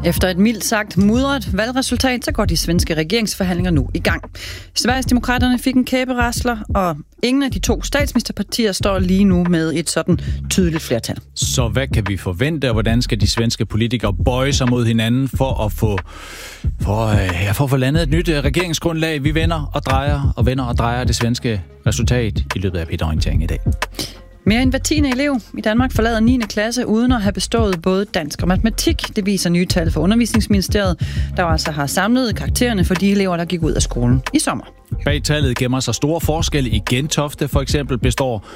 Efter et mildt sagt mudret valgresultat, så går de svenske regeringsforhandlinger nu i gang. Sverigesdemokraterne fik en kæberasler, og ingen af de to statsministerpartier står lige nu med et sådan tydeligt flertal. Så hvad kan vi forvente, og hvordan skal de svenske politikere bøje sig mod hinanden for at få landet et nyt regeringsgrundlag? Vi vender og drejer det svenske resultat i løbet af P1-orienteringen i dag. Mere end hver 10. elev i Danmark forlader 9. klasse uden at have bestået både dansk og matematik. Det viser nye tal fra Undervisningsministeriet, der altså har samlet karaktererne for de elever, der gik ud af skolen i sommer. Bag tallet gemmer sig store forskelle. I Gentofte for eksempel består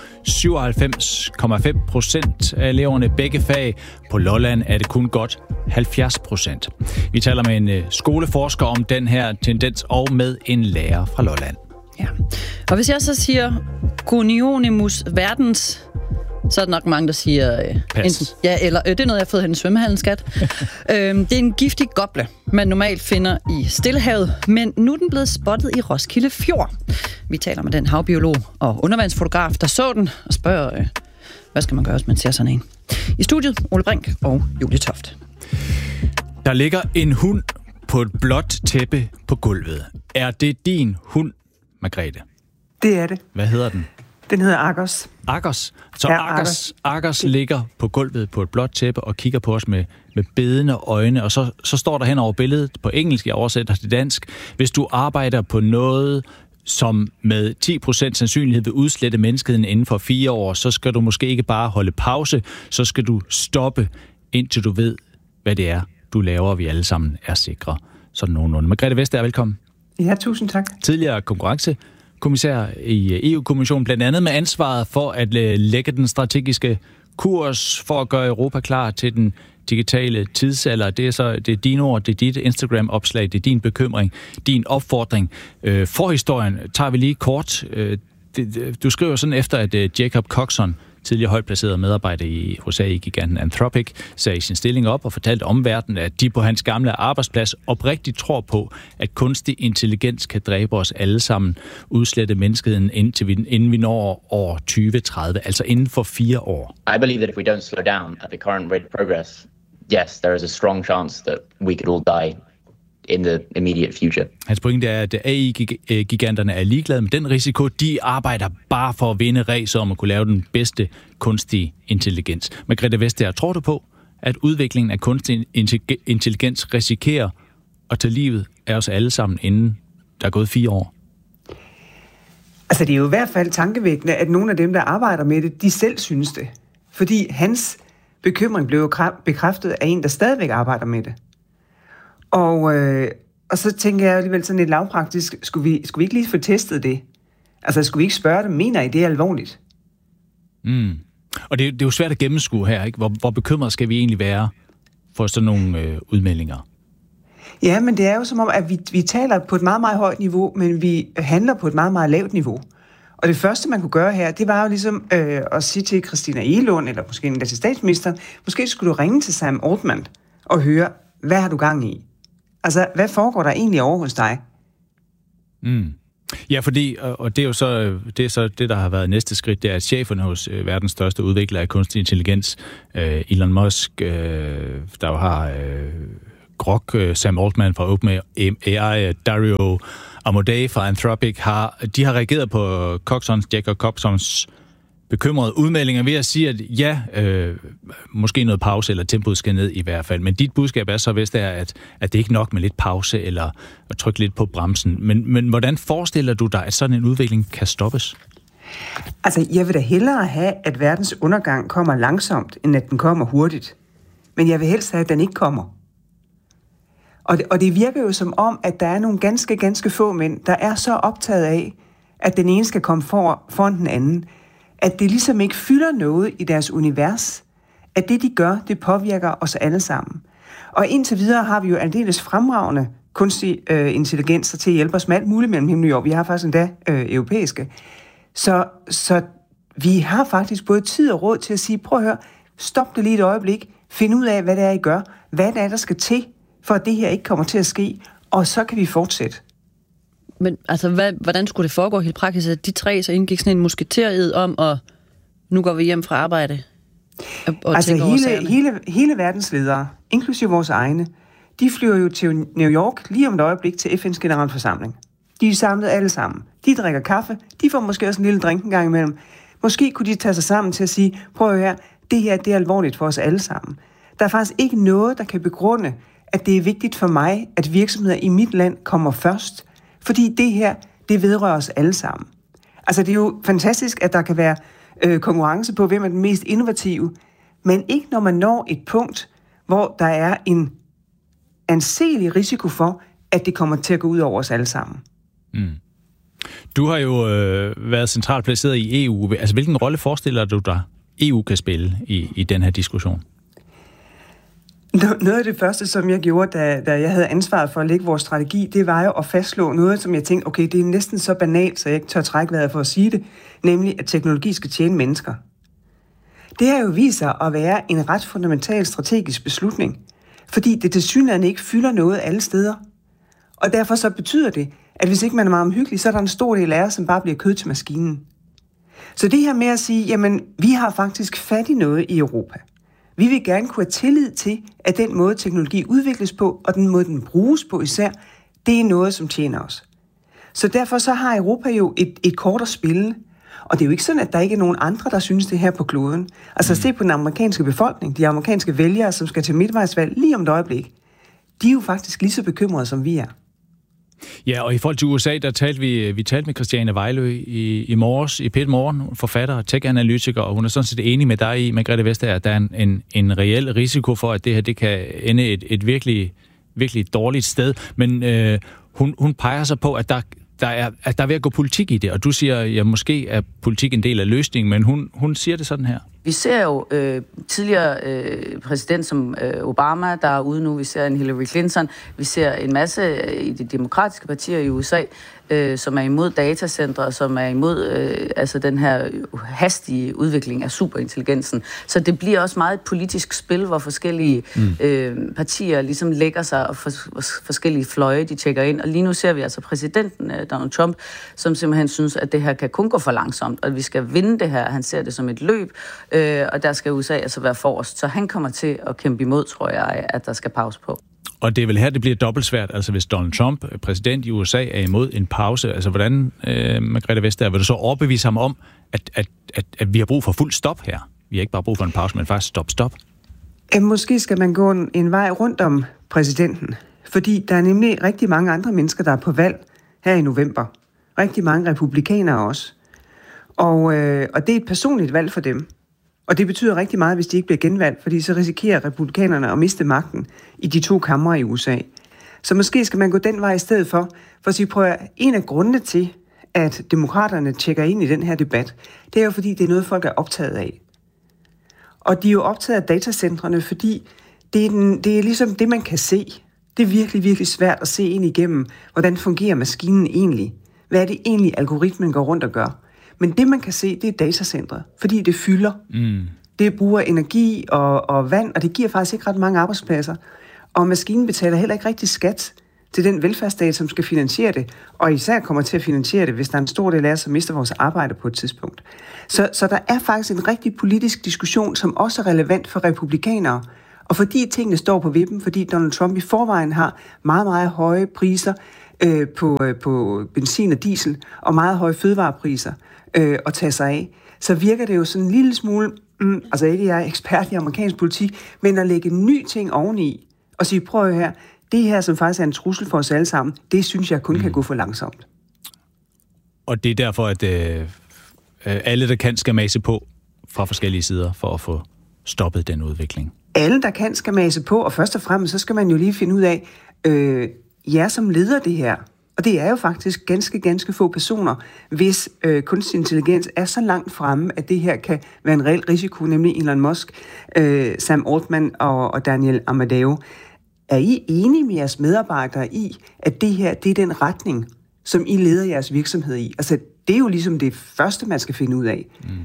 97,5% af eleverne begge fag. På Lolland er det kun godt 70%. Vi taler med en skoleforsker om den her tendens og med en lærer fra Lolland. Ja. Og hvis jeg så siger Gonionimus verdens, så er det nok mange, der siger enten, ja, eller det er noget, jeg har fået hen i svømmehallen, skat. Det er en giftig goble, man normalt finder i Stillehavet, men nu er den blevet spottet i Roskilde Fjord. Vi taler med den havbiolog og undervandsfotograf, der så den, og spørger, hvad skal man gøre, hvis man ser sådan en? I studiet, Ole Brink og Julie Toft. Der ligger en hund på et blåt tæppe på gulvet. Er det din hund, Margrethe? Det er det. Hvad hedder den? Den hedder Argos. Argos. Så Argos ligger på gulvet på et blåt tæppe og kigger på os med bedende øjne, og så står der hen over billedet på engelsk, jeg oversætter til dansk: hvis du arbejder på noget, som med 10% sandsynlighed vil udslette menneskeheden inden for 4 år, så skal du måske ikke bare holde pause, så skal du stoppe, indtil du ved, hvad det er, du laver, vi alle sammen er sikre. Sådan nogenlunde. Margrethe Vestager, velkommen. Ja, tusind tak. Tidligere konkurrencekommissær i EU-kommissionen, blandt andet med ansvaret for at lægge den strategiske kurs for at gøre Europa klar til den digitale tidsalder. Det er dine ord, det er dit Instagram-opslag, det er din bekymring, din opfordring. Forhistorien tager vi lige kort. Du skriver sådan efter, at Jacob Coxon, tidligere højt placeret medarbejder i USA-giganten Anthropic, sagde sin stilling op og fortalte omverdenen, at de på hans gamle arbejdsplads oprigtigt tror på, at kunstig intelligens kan dræbe os alle sammen, udslette menneskeheden, inden vi når år 2030, altså inden for 4 år. I believe that if we don't slow down at the current rate of progress, yes, there is a strong chance that we could all die in the immediate future. Hans pointe er, at AI-giganterne er ligeglade med den risiko. De arbejder bare for at vinde ræset om at kunne lave den bedste kunstige intelligens. Margrethe Vestager, tror du på, at udviklingen af kunstig intelligens risikerer at tage livet af os alle sammen, inden der er gået 4 år? Altså, det er jo i hvert fald tankevækkende, at nogle af dem, der arbejder med det, de selv synes det. Fordi hans bekymring blev jo bekræftet af en, der stadigvæk arbejder med det. Og så tænker jeg alligevel sådan lidt lavpraktisk, skulle vi ikke lige få testet det? Altså, skulle vi ikke spørge dem, mener I det er alvorligt? Og det er jo svært at gennemskue her, ikke? Hvor bekymret skal vi egentlig være for sådan nogle udmeldinger? Ja, men det er jo som om, at vi taler på et meget, meget højt niveau, men vi handler på et meget, meget lavt niveau. Og det første, man kunne gøre her, det var jo ligesom at sige til Christina Egelund, eller måske endda til statsministeren, måske skulle du ringe til Sam Altman og høre, hvad har du gang i? Altså, hvad foregår der egentlig over hos dig? Ja, fordi, og det er jo så det, der har været næste skridt, det er, at cheferne hos verdens største udvikler af kunstig intelligens, Elon Musk, der jo har Grok, Sam Altman fra OpenAI, Dario Amodei fra Anthropic, de har reageret på Jacob Coxons bekymrede udmeldinger ved at sige, at ja, måske noget pause, eller tempoet skal ned i hvert fald. Men dit budskab er så vist, at det ikke nok med lidt pause, eller at trykke lidt på bremsen. Men hvordan forestiller du dig, at sådan en udvikling kan stoppes? Altså, jeg vil da hellere have, at verdens undergang kommer langsomt, end at den kommer hurtigt. Men jeg vil helst have, at den ikke kommer. Og det virker jo som om, at der er nogle ganske, ganske få mænd, der er så optaget af, at den ene skal komme foran den anden, at det ligesom ikke fylder noget i deres univers, at det, de gør, det påvirker os alle sammen. Og indtil videre har vi jo aldeles fremragende kunstig intelligenser til at hjælpe os med alt muligt mellem himmel og jord. Vi har faktisk endda europæiske. Så vi har faktisk både tid og råd til at sige, prøv at høre, stop det lige et øjeblik, find ud af, hvad det er, I gør, hvad det er, der skal til, for at det her ikke kommer til at ske, og så kan vi fortsætte. Men altså, hvordan skulle det foregå helt praktisk, at de tre så indgik sådan en musketered om, og nu går vi hjem fra arbejde? Og altså hele verdens ledere, inklusive vores egne, de flyver jo til New York lige om et øjeblik til FN's generalforsamling. De er samlet alle sammen. De drikker kaffe. De får måske også en lille drink en gang imellem. Måske kunne de tage sig sammen til at sige, prøv her, det her det er alvorligt for os alle sammen. Der er faktisk ikke noget, der kan begrunde, at det er vigtigt for mig, at virksomheder i mit land kommer først. Fordi det her, det vedrører os alle sammen. Altså, det er jo fantastisk, at der kan være konkurrence på, hvem er den mest innovative, men ikke når man når et punkt, hvor der er en anselig risiko for, at det kommer til at gå ud over os alle sammen. Mm. Du har jo været centralt placeret i EU. Altså, hvilken rolle forestiller du dig, EU kan spille i den her diskussion? Noget af det første, som jeg gjorde, da jeg havde ansvaret for at lægge vores strategi, det var jo at fastslå noget, som jeg tænkte, okay, det er næsten så banalt, så jeg ikke tør trække vejret for at sige det, nemlig at teknologi skal tjene mennesker. Det har jo vist sig at være en ret fundamental strategisk beslutning, fordi det tilsyneladende ikke fylder noget alle steder. Og derfor så betyder det, at hvis ikke man er meget omhyggelig, så er der en stor del af os, som bare bliver kød til maskinen. Så det her med at sige, jamen, vi har faktisk fat i noget i Europa. Vi vil gerne kunne have tillid til, at den måde teknologi udvikles på, og den måde den bruges på især, det er noget, som tjener os. Så derfor så har Europa jo et kort at spille. Og det er jo ikke sådan, at der ikke er nogen andre, der synes det her på kloden. Altså se på den amerikanske befolkning, de amerikanske vælgere, som skal til midtvejsvalg lige om et øjeblik. De er jo faktisk lige så bekymrede, som vi er. Ja, og i forhold til USA, der talte vi talte med Christiane Vejlø i morges, i P1 Morgen, forfatter og tech-analytiker, og hun er sådan set enig med dig i, Margrethe Vestager, at der er en reel risiko for, at det her det kan ende et virkelig, virkelig dårligt sted. Men hun peger sig på, at der er ved at gå politik i det, og du siger, ja, måske er politik en del af løsningen, men hun siger det sådan her. Vi ser jo tidligere præsident som Obama, der er ude nu. Vi ser en Hillary Clinton. Vi ser en masse i de demokratiske partier i USA, som er imod datacentre, som er imod altså den her hastige udvikling af superintelligensen. Så det bliver også meget et politisk spil, hvor forskellige partier ligesom lægger sig, og forskellige fløje, de tjekker ind. Og lige nu ser vi altså præsidenten Donald Trump, som simpelthen synes, at det her kan kun gå for langsomt, og at vi skal vinde det her. Han ser det som et løb, og der skal USA altså være forrest. Så han kommer til at kæmpe imod, tror jeg, at der skal pause på. Og det er vel her, det bliver dobbelt svært, altså hvis Donald Trump, præsident i USA, er imod en pause. Altså hvordan, Margrethe Vestager, vil du så overbevise ham om, at vi har brug for fuld stop her? Vi har ikke bare brug for en pause, men faktisk stop. Måske skal man gå en vej rundt om præsidenten, fordi der er nemlig rigtig mange andre mennesker, der er på valg her i november. Rigtig mange republikanere også. Og det er et personligt valg for dem. Og det betyder rigtig meget, hvis de ikke bliver genvalgt, fordi så risikerer republikanerne at miste magten i de 2 kamre i USA. Så måske skal man gå den vej i stedet for at sige, prøv at en af grundene til, at demokraterne tjekker ind i den her debat, det er jo fordi, det er noget, folk er optaget af. Og de er jo optaget af datacentrene, fordi det er ligesom det, man kan se. Det er virkelig, virkelig svært at se ind igennem, hvordan fungerer maskinen egentlig. Hvad er det egentlig, algoritmen går rundt og gør? Men det, man kan se, det er datacentre, fordi det fylder. Det bruger energi og vand, og det giver faktisk ikke ret mange arbejdspladser. Og maskinen betaler heller ikke rigtig skat til den velfærdsstat, som skal finansiere det, og især kommer til at finansiere det, hvis der er en stor del af os, som mister vores arbejde på et tidspunkt. Så der er faktisk en rigtig politisk diskussion, som også er relevant for republikanere, og fordi tingene står på vippen, fordi Donald Trump i forvejen har meget, meget høje priser på benzin og diesel, og meget høje fødevarepriser at tage sig af, så virker det jo sådan en lille smule, altså ikke jeg er ekspert i amerikansk politik, men at lægge en ny ting oveni, og sige, prøv her, det her, som faktisk er en trussel for os alle sammen, det synes jeg kun kan gå for langsomt. Og det er derfor, at alle, der kan, skal mase på fra forskellige sider, for at få stoppet den udvikling. Alle, der kan, skal mase på, og først og fremmest, så skal man jo lige finde ud af, jer som leder det her, og det er jo faktisk ganske få personer, hvis kunstig intelligens er så langt fremme, at det her kan være en reel risiko, nemlig Elon Musk, Sam Altman og Daniel Amadeo. Er I enige med jeres medarbejdere i, at det her, det er den retning, som I leder jeres virksomhed i? Altså, det er jo ligesom det første, man skal finde ud af.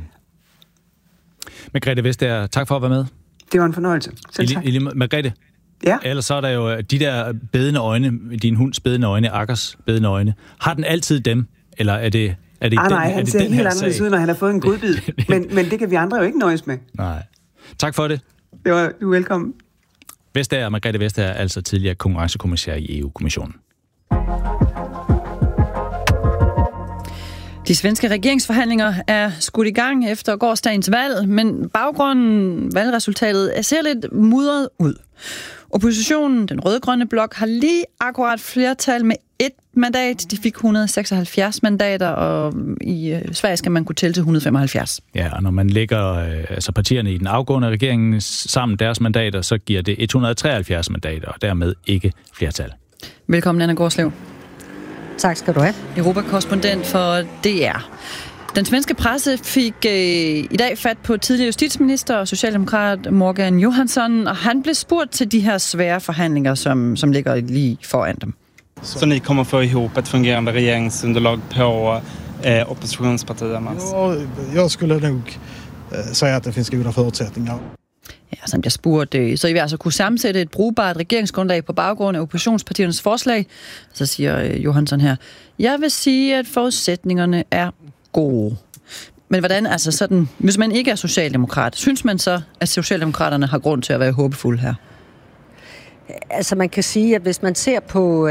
Margrethe Vestager, tak for at være med. Det var en fornøjelse. Selv tak. Margrethe, ja? Ellers så er der jo de der bedende øjne, din hunds bedende øjne, Akkers bedende øjne. Har den altid dem, eller er det nej, han ser helt anderledes ud, når han har fået en godbid. men det kan vi andre jo ikke nøjes med. Nej. Tak for det. Du er velkommen. Vestager, Margrethe Vestager, altså tidligere konkurrencekommissær i EU-kommissionen. De svenske regeringsforhandlinger er skudt i gang efter gårsdagens valg, men baggrunden, valgresultatet, ser lidt mudret ud. Oppositionen, den rød-grønne blok, har lige akkurat flertal med 1 mandat. De fik 176 mandater, og i Sverige skal man kunne tælle til 175. Ja, og når man lægger partierne i den afgående regering sammen deres mandater, så giver det 173 mandater, og dermed ikke flertal. Velkommen, Anna Gårdslev. Tak skal du have. Europakorrespondent for DR. Den svenske presse fik i dag fat på tidligere justitsminister og socialdemokrat Morgan Johansson, og han blev spurgt til de her svære forhandlinger, som ligger lige foran dem. Så ni kommer få ihop ett fungerande regeringsunderlag på oppositionspartierna? Ja, jag skulle nog säga att det finns goda förutsättningar. Ja, som jeg spurgte, så I vil altså kunne sammensætte et brugbart regeringsgrundlag på baggrund af oppositionspartiernes forslag. Så siger Johansson her, jeg vil sige, at forudsætningerne er gode. Men hvordan, altså sådan, hvis man ikke er socialdemokrat, synes man så, at socialdemokraterne har grund til at være håbefulde her? Altså man kan sige, at hvis man ser på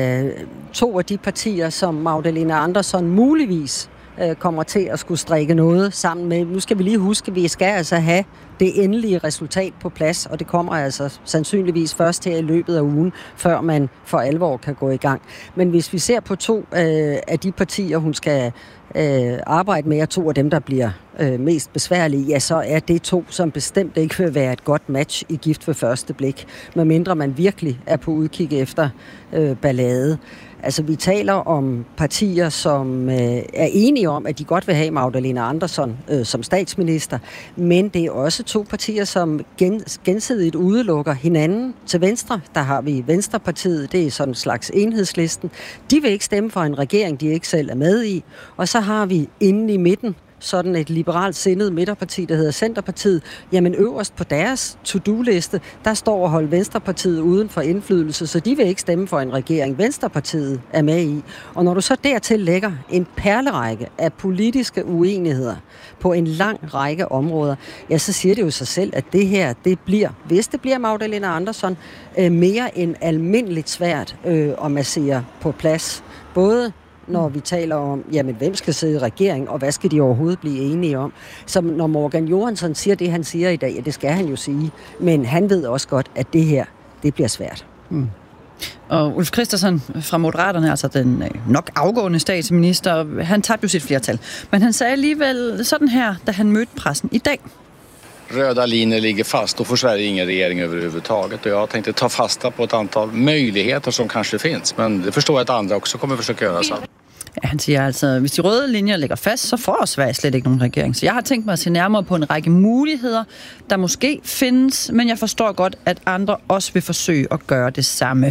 2 af de partier, som Magdalena Andersson muligvis kommer til at skulle strikke noget sammen med. Nu skal vi lige huske, at vi skal altså have det endelige resultat på plads, og det kommer altså sandsynligvis først her i løbet af ugen, før man for alvor kan gå i gang. Men hvis vi ser på 2 af de partier, hun skal arbejde med, og 2 af dem, der bliver mest besværlige, ja, så er det 2, som bestemt ikke vil være et godt match i Gift ved første blik, medmindre man virkelig er på udkig efter ballade. Altså, vi taler om partier, som er enige om, at de godt vil have Magdalena Andersson som statsminister, men det er også 2 partier, som gensidigt udelukker hinanden. Til venstre, der har vi Venstrepartiet, det er sådan en slags enhedslisten. De vil ikke stemme for en regering, de ikke selv er med i. Og så har vi inde i midten sådan et liberalt sindet midterparti, der hedder Centerpartiet. Jamen øverst på deres to-do-liste, der står at holde Venstrepartiet uden for indflydelse, så de vil ikke stemme for en regering, Venstrepartiet er med i. Og når du så dertil lægger en perlerække af politiske uenigheder på en lang række områder, ja, så siger det jo sig selv, at det her, det bliver, hvis det bliver Magdalena Andersson, mere end almindeligt svært at massere på plads. Både når vi taler om, jamen, hvem skal sidde i regering, og hvad skal de overhovedet blive enige om. Så når Morgan Johansson siger det, han siger i dag, ja, det skal han jo sige, men han ved også godt, at det her, det bliver svært. Mm. Og Ulf Kristersson fra Moderaterne, altså den nok afgående statsminister, han tabte jo sit flertal. Men han sagde alligevel sådan her, da han mødte pressen i dag. Röda linjer ligger fast, och får Sverige ingen regering överhuvudtaget. Och jag tänkte ta fasta på ett antal möjligheter som kanske finns, men det förstår jag att andra också kommer försöka göra så. Ja, han siger altså, hvis de røde linjer ligger fast, så får Sverige slet ikke nogen regering. Så jeg har tænkt mig at se nærmere på en række muligheder, der måske findes, men jeg forstår godt, at andre også vil forsøge at gøre det samme.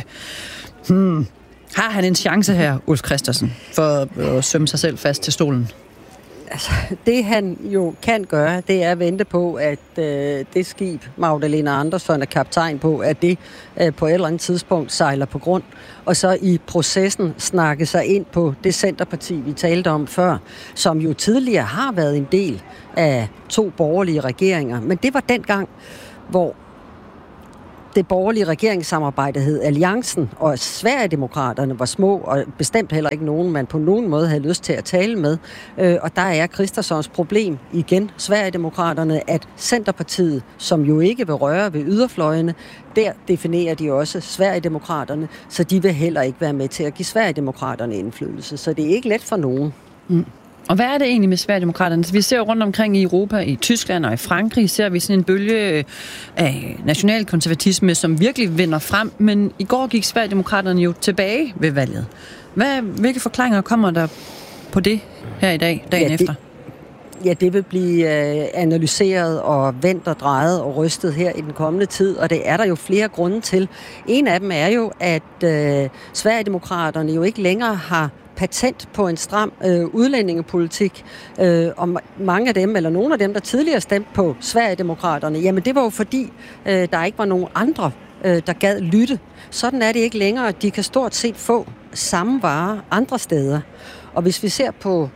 Har han en chance her, Ulf Kristersson, for at sømme sig selv fast til stolen? Altså, det han jo kan gøre, det er at vente på, at det skib, Magdalena Andersson er kaptajn på, at det på et eller andet tidspunkt sejler på grund, og så i processen snakke sig ind på det Centerparti, vi talte om før, som jo tidligere har været en del af 2 borgerlige regeringer. Men det var dengang, hvor det borgerlige regeringssamarbejde hed Alliancen, og Sverigedemokraterne var små, og bestemt heller ikke nogen, man på nogen måde havde lyst til at tale med. Og der er Kristerssons problem igen, Sverigedemokraterne, at Centerpartiet, som jo ikke vil røre ved yderfløjene, der definerer de også Sverigedemokraterne, så de vil heller ikke være med til at give Sverigedemokraterne indflydelse. Så det er ikke let for nogen. Mm. Og hvad er det egentlig med Sverigedemokraterne? Vi ser rundt omkring i Europa, i Tyskland og i Frankrig, ser vi sådan en bølge af nationalkonservatisme, som virkelig vinder frem. Men i går gik Sverigedemokraterne jo tilbage ved valget. Hvilke forklaringer kommer der på det her i dag, dagen efter? Ja, det vil blive analyseret og vendt og drejet og rystet her i den kommende tid, og det er der jo flere grunde til. En af dem er jo, at Sverigedemokraterne jo ikke længere har patent på en stram udlændingepolitik, og mange af dem, eller nogle af dem, der tidligere stemte på Sverigedemokraterne, jamen det var jo fordi, der ikke var nogen andre, der gad lytte. Sådan er det ikke længere. De kan stort set få samme varer andre steder. Og hvis vi ser på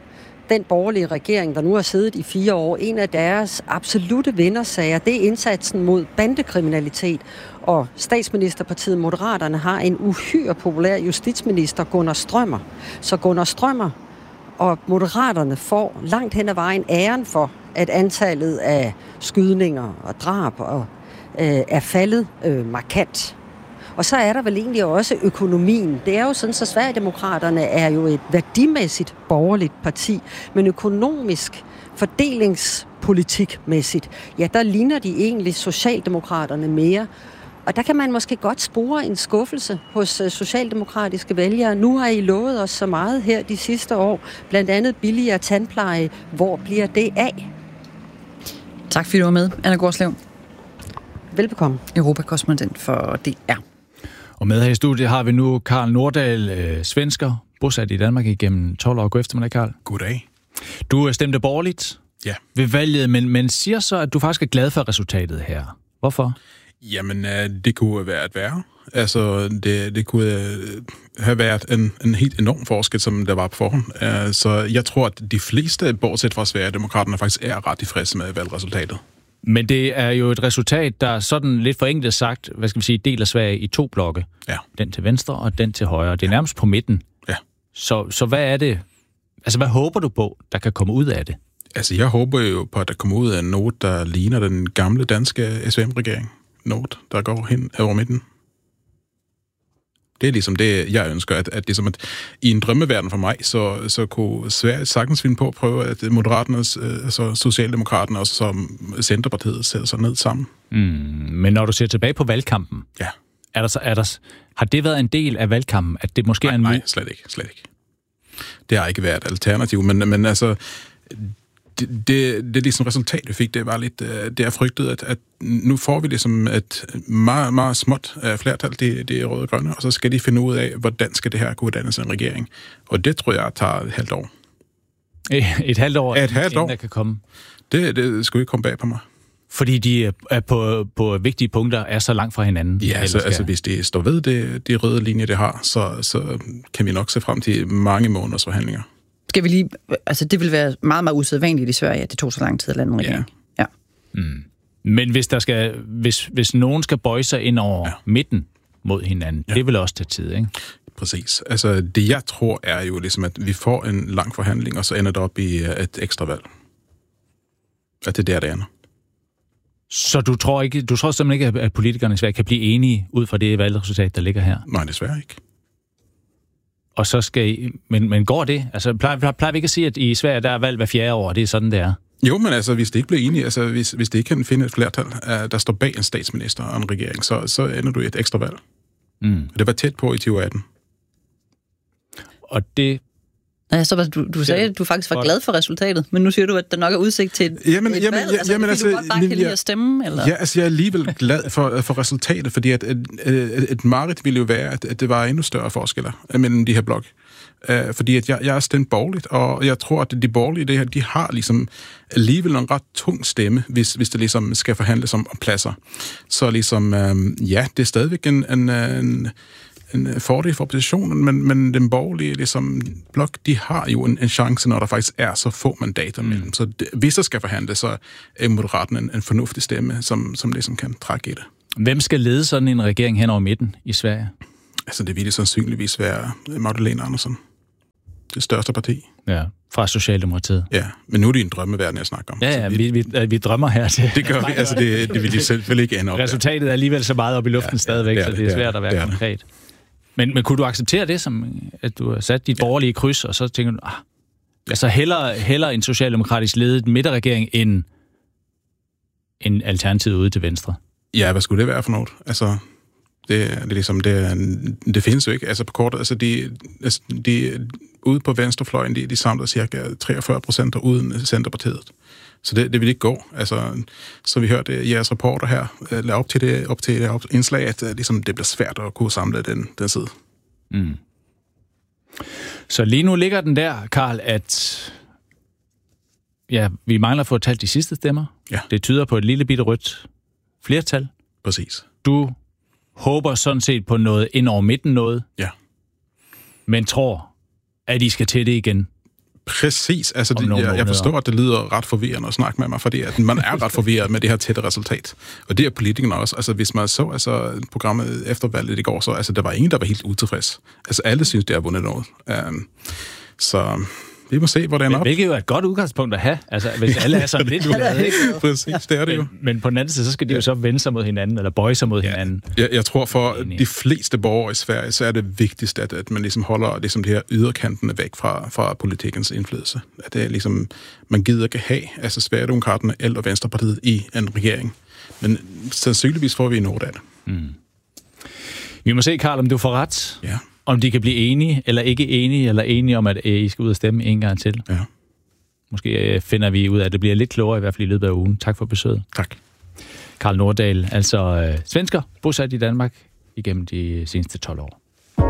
den borgerlige regering, der nu har siddet i 4 år, en af deres absolute vindersager, det er indsatsen mod bandekriminalitet. Og statsministerpartiet Moderaterne har en uhyre populær justitsminister, Gunnar Strømmer. Så Gunnar Strømmer og Moderaterne får langt hen ad vejen æren for, at antallet af skydninger og drab er faldet markant. Og så er der vel egentlig også økonomien. Det er jo sådan, så Sverigedemokraterne er jo et værdimæssigt borgerligt parti, men økonomisk, fordelingspolitikmæssigt, ja, der ligner de egentlig Socialdemokraterne mere. Og der kan man måske godt spore en skuffelse hos socialdemokratiske vælgere. Nu har I lovet os så meget her de sidste år, blandt andet billigere tandpleje. Hvor bliver det af? Tak fordi du var med, Anna Gårdslev. Velbekomme. Europakorrespondent for DR. Og med her i studiet har vi nu Karl Nordahl, svensker, bosat i Danmark igennem 12 år. God eftermiddag, Karl. Goddag. Du stemte borgerligt ved valget, men siger så, at du faktisk er glad for resultatet her. Hvorfor? Jamen, det kunne være et værre. Altså, det kunne have været en helt enorm forskel, som der var på forhånd. Så jeg tror, at de fleste, bortset fra Sverigedemokraterne, faktisk er ret tilfredse med valgresultatet. Men det er jo et resultat, der sådan lidt forenklet sagt, deler Sverige i 2 blokke. Ja. Den til venstre og den til højre. Det er nærmest på midten. Ja. Så hvad er det? Altså, hvad håber du på, der kan komme ud af det? Altså, jeg håber jo på, at der kommer ud af noget, der ligner den gamle danske SVM-regering. Noget, der går hen over midten. Det er ligesom det, jeg ønsker, at ligesom at i en drømmeverden for mig, så kunne Sverige sagtens finde på at prøve, at Moderaternes, altså Socialdemokraterne og som Centerpartiet sætter sig ned sammen. Men når du ser tilbage på valgkampen, har det været en del af valgkampen, at det måske er en... Nej, slet ikke. Det har ikke været et alternativ, men altså... Det ligesom resultat, vi fik, det var lidt, det er frygtet, at nu får vi ligesom et meget, meget småt flertal, det er røde og grønne, og så skal de finde ud af, hvordan skal det her kunne dannes en regering. Og det tror jeg tager et halvt år. Et halvt år? Inden der kan komme? Det skulle ikke komme bag på mig. Fordi de er på vigtige punkter er så langt fra hinanden? Ja, altså hvis de står ved de røde linjer, det har, så kan vi nok se frem til mange måneders forhandlinger. Skal vi lige... Altså, det vil være meget, meget usædvanligt i Sverige, at det tog så lang tid at lande en regering. Ja. Men hvis nogen skal bøje sig ind over midten mod hinanden, det vil også tage tid, ikke? Præcis. Altså, det jeg tror er jo ligesom, at vi får en lang forhandling, og så ender det op i et ekstra valg. At det er der, det ender. Så du tror simpelthen ikke, at politikerne i Sverige kan blive enige ud fra det valgresultat, der ligger her? Nej, desværre ikke. Og så skal I... Men går det? Altså, plejer vi ikke at sige, at i Sverige, der er valg hver 4. år, det er sådan, det er? Jo, men altså, hvis det ikke bliver enige, altså, hvis det ikke kan finde et flertal, der står bag en statsminister og en regering, så ender du i et ekstra valg. Det var tæt på i 2018. Og det... Ja, så du sagde, at du faktisk var glad for resultatet, men nu siger du, at der nok er udsigt til et valg. Altså, du godt bare kan lide at stemme? Eller? Ja, altså jeg er alligevel glad for resultatet, fordi at et mareridt ville jo være, at det var endnu større forskelle mellem de her blok. Fordi at jeg er stemt borgerligt, og jeg tror, at de borgerlige, det her, de har ligesom alligevel en ret tung stemme, hvis det ligesom skal forhandles om pladser. Så ligesom, det er stadigvæk en fordel for oppositionen, men den borgerlige ligesom, blok, de har jo en chance, når der faktisk er så få mandater mellem. Så hvis der skal forhandles, så er Moderaten en fornuftig stemme, som ligesom kan trække i det. Hvem skal lede sådan en regering hen over midten i Sverige? Altså, det ville sandsynligvis være Magdalena Andersson. Det største parti. Ja, fra Socialdemokratiet. Ja, men nu er det en drømmeverden, jeg snakker om. Ja, vi drømmer her til. Det gør vi, altså det vil de selvfølgelig ikke ende op. Resultatet er alligevel så meget op i luften stadigvæk, så det er svært at være konkret. Men kunne du acceptere det, som at du har sat dit borgerlige kryds, og så tænker du, altså hellere en socialdemokratisk ledet midterregering end en alternativ ude til venstre? Ja, hvad skulle det være for noget? Altså, det findes jo ikke. Altså på kort, altså de ude på venstrefløjen, de samler cirka 43% uden Centerpartiet. Så det vil ikke gå. Altså, så vi hørte jeres reporter her lade op til det indslag, at ligesom, det bliver svært at kunne samle den side. Så lige nu ligger den der, Karl, at vi mangler at få talt de sidste stemmer. Ja. Det tyder på et lille bitte rødt flertal. Præcis. Du håber sådan set på noget ind over midten noget. Ja. Men tror, at I skal til det igen. Præcis. Altså, jeg forstår, at det lyder ret forvirrende at snakke med mig, fordi at man er ret forvirret med det her tætte resultat. Og det er politikerne også. Altså, hvis man så programmet efter valget i går, så der var ingen, der var helt utilfreds. Altså, alle synes, det har vundet noget. Så vi må se, hvor det ender op. Hvilket jo er et godt udgangspunkt at have. Altså, hvis alle er sådan lidt glade, ikke? Præcis, det er det jo. Men på den anden side, så skal de jo så vende sig mod hinanden, eller bøje sig mod hinanden. Jeg tror, for de fleste borgere i Sverige, så er det vigtigst, at man ligesom holder ligesom de her yderkantene væk fra politikens indflydelse. At det er ligesom, man gider ikke have, altså Sverigedemokraterne eller Venstrepartiet i en regering. Men sandsynligvis får vi en ord af det. Vi må se, Karl, om du får ret. Ja. Om de kan blive enige, eller ikke enige, eller enige om, at I skal ud og stemme en gang til. Ja. Måske finder vi ud af, at det bliver lidt klogere, i hvert fald i løbet af ugen. Tak for besøget. Tak. Karl Nordahl, altså svensker, bosat i Danmark igennem de seneste 12 år.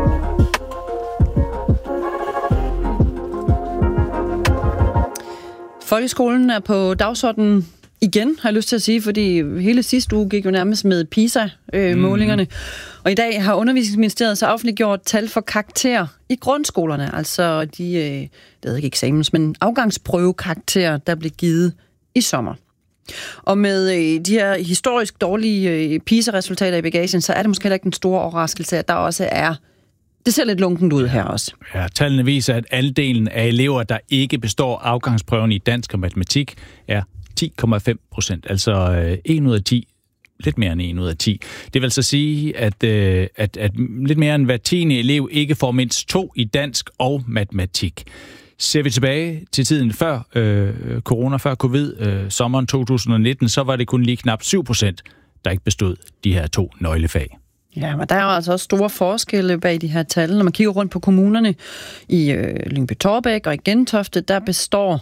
Folkeskolen er på dagsordenen igen, har jeg lyst til at sige, fordi hele sidste uge gik jo nærmest med PISA-målingerne. Og i dag har Undervisningsministeriet så offentliggjort tal for karakterer i grundskolerne, altså de, det hedder ikke eksamens, men afgangsprøvekarakterer, der blev givet i sommer. Og med de her historisk dårlige PISA-resultater i bagagen, så er det måske heller ikke en stor overraskelse, at der også er. Det ser lidt lunkent ud her også. Ja, tallene viser, at andelen af elever, der ikke består afgangsprøven i dansk og matematik, er 10,5%, altså 1 ud af 10, lidt mere end 1 ud af 10. Det vil så sige, at lidt mere end hver 10. elev ikke får mindst 2 i dansk og matematik. Ser vi tilbage til tiden før corona, før covid, sommeren 2019, så var det kun lige knap 7%, der ikke bestod de her 2 nøglefag. Ja, men der er jo altså også store forskelle bag de her tal. Når man kigger rundt på kommunerne i Lyngby-Taarbæk og i Gentofte, der består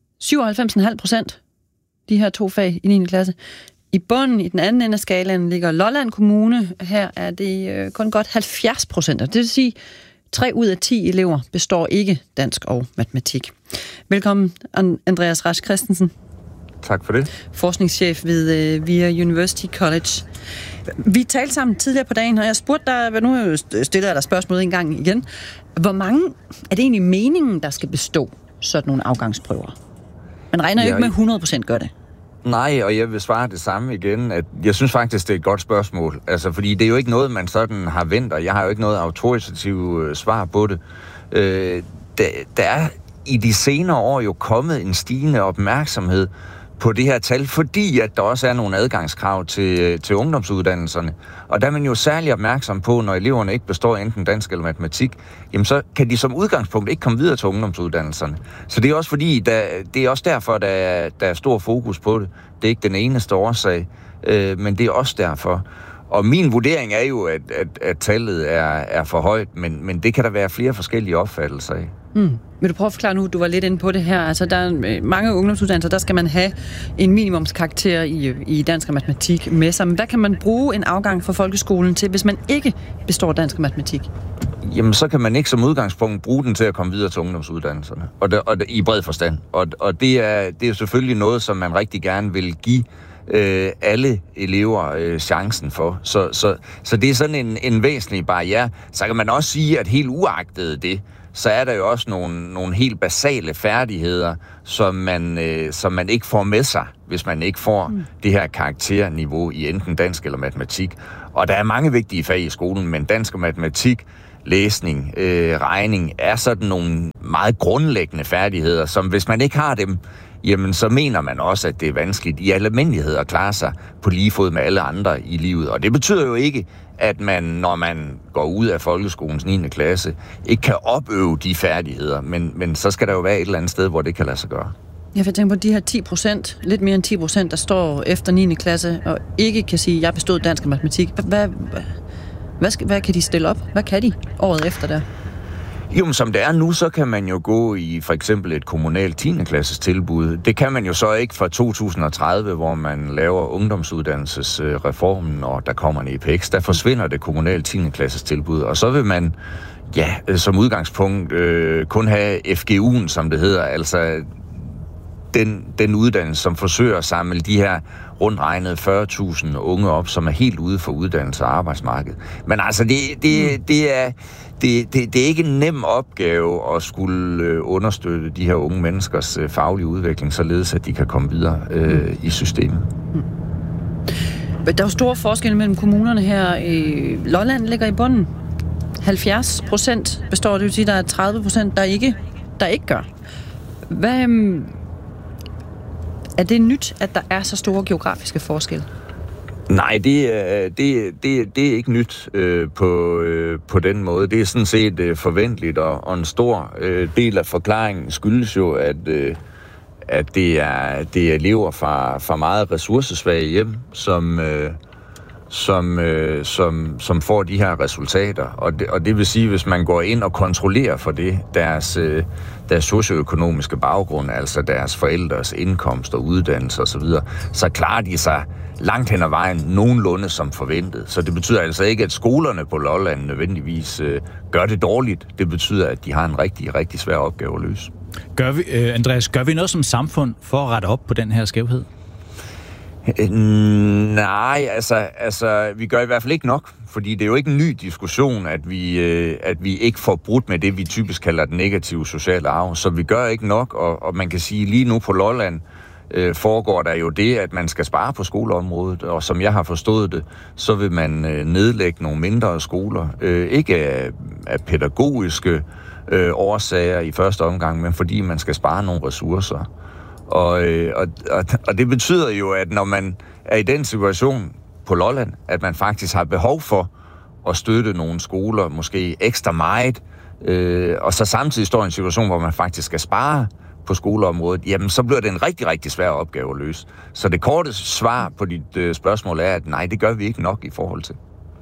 97,5% de her 2 fag i 9. klasse. I bunden, i den anden ende af skalaen, ligger Lolland Kommune. Her er det kun godt 70%. Det vil sige, 3 ud af 10 elever består ikke dansk og matematik. Velkommen, Andreas Rasch Christensen. Tak for det. Forskningschef ved VIA University College. Vi talte sammen tidligere på dagen, og jeg spurgte dig, nu stiller jeg dig spørgsmålet en gang igen. Hvor mange er det egentlig meningen, der skal bestå sådan nogle afgangsprøver? Man regner jo ikke med 100% gør det. Nej, og jeg vil svare det samme igen, at jeg synes faktisk, det er et godt spørgsmål. Altså, fordi det er jo ikke noget, man sådan har vendt, og jeg har jo ikke noget autoritativt svar på det. Der er i de senere år jo kommet en stigende opmærksomhed på det her tal, fordi at der også er nogle adgangskrav til ungdomsuddannelserne. Og der er man jo særlig opmærksom på, når eleverne ikke består enten dansk eller matematik, jamen så kan de som udgangspunkt ikke komme videre til ungdomsuddannelserne. Så det er også fordi, det er også derfor, der er stor fokus på det. Det er ikke den eneste årsag, men det er også derfor. Og min vurdering er jo, at tallet er for højt, men det kan der være flere forskellige opfattelser af. Vil du prøve at forklare nu, du var lidt inde på det her. Altså, der er mange ungdomsuddannelser, der skal man have en minimumskarakter i dansk og matematik med sig. Men hvad kan man bruge en afgang fra folkeskolen til, hvis man ikke består dansk og matematik? Jamen, så kan man ikke som udgangspunkt bruge den til at komme videre til ungdomsuddannelserne. Og i bred forstand. Og det er selvfølgelig noget, som man rigtig gerne vil give alle elever chancen for. Så det er sådan en væsentlig barriere. Så kan man også sige, at helt uagtet det, så er der jo også nogle helt basale færdigheder, som man ikke får med sig, hvis man ikke får det her karakterniveau i enten dansk eller matematik. Og der er mange vigtige fag i skolen, men dansk og matematik, læsning, regning, er sådan nogle meget grundlæggende færdigheder, som hvis man ikke har dem, jamen så mener man også, at det er vanskeligt i almindelighed at klare sig på lige fod med alle andre i livet. Og det betyder jo ikke, at man, når man går ud af folkeskolens 9. klasse, ikke kan opøve de færdigheder, men så skal der jo være et eller andet sted, hvor det kan lade sig gøre. Jeg vil tænke på de her 10%, lidt mere end 10%, der står efter 9. klasse, og ikke kan sige, at jeg bestod dansk og matematik. Hvad kan de stille op? Hvad kan de året efter der? Jo, som det er nu, så kan man jo gå i for eksempel et kommunalt 10. klasses tilbud. Det kan man jo så ikke fra 2030, hvor man laver ungdomsuddannelsesreformen, og der kommer en EPX. Der forsvinder det kommunale 10. klasses tilbud, og så vil man som udgangspunkt kun have FGU'en, som det hedder, altså den uddannelse, som forsøger at samle de her rundt regnet 40.000 unge op, som er helt ude for uddannelse og arbejdsmarked. Men altså, det er ikke en nem opgave at skulle understøtte de her unge menneskers faglige udvikling, således at de kan komme videre i systemet. Der er jo store forskelle mellem kommunerne her. Lolland ligger i bunden. 70% består, det vil sige, der er 30%, der ikke gør. Hvad, er det nyt, at der er så store geografiske forskelle? Nej, det er ikke nyt på den måde. Det er sådan set forventeligt, og en stor del af forklaringen skyldes jo, at det er elever fra meget ressourcesvage hjem, som får de her resultater. Og det vil sige, hvis man går ind og kontrollerer for det, deres socioøkonomiske baggrund, altså deres forældres indkomst og uddannelse osv., så klarer de sig langt hen ad vejen nogenlunde som forventet. Så det betyder altså ikke, at skolerne på Lolland nødvendigvis gør det dårligt. Det betyder, at de har en rigtig, rigtig svær opgave at løse. Andreas, gør vi noget som samfund for at rette op på den her skævhed? Nej, altså, vi gør i hvert fald ikke nok, fordi det er jo ikke en ny diskussion, at vi ikke får brudt med det, vi typisk kalder den negative sociale arv. Så vi gør ikke nok, og man kan sige, lige nu på Lolland foregår der jo det, at man skal spare på skoleområdet, og som jeg har forstået det, så vil man nedlægge nogle mindre skoler. Ikke af pædagogiske årsager i første omgang, men fordi man skal spare nogle ressourcer. Og det betyder jo, at når man er i den situation på Lolland, at man faktisk har behov for at støtte nogle skoler, måske ekstra meget, og så samtidig står i en situation, hvor man faktisk skal spare på skoleområdet, jamen så bliver det en rigtig, rigtig svær opgave at løse. Så det korte svar på dit spørgsmål er, at nej, det gør vi ikke nok i forhold til.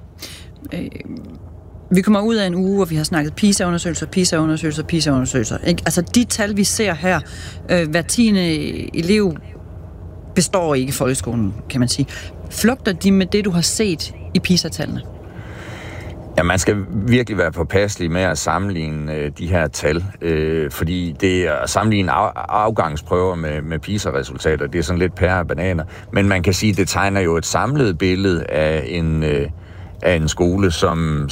Vi kommer ud af en uge, hvor vi har snakket PISA-undersøgelser. Ikke? Altså de tal, vi ser her, hver 10. elev består ikke i folkeskolen, kan man sige. Flugter de med det, du har set i PISA-tallene? Ja, man skal virkelig være påpasselig med at sammenligne de her tal, fordi det at sammenligne afgangsprøver med PISA-resultater, det er sådan lidt pære og bananer. Men man kan sige, at det tegner jo et samlet billede af en skole, som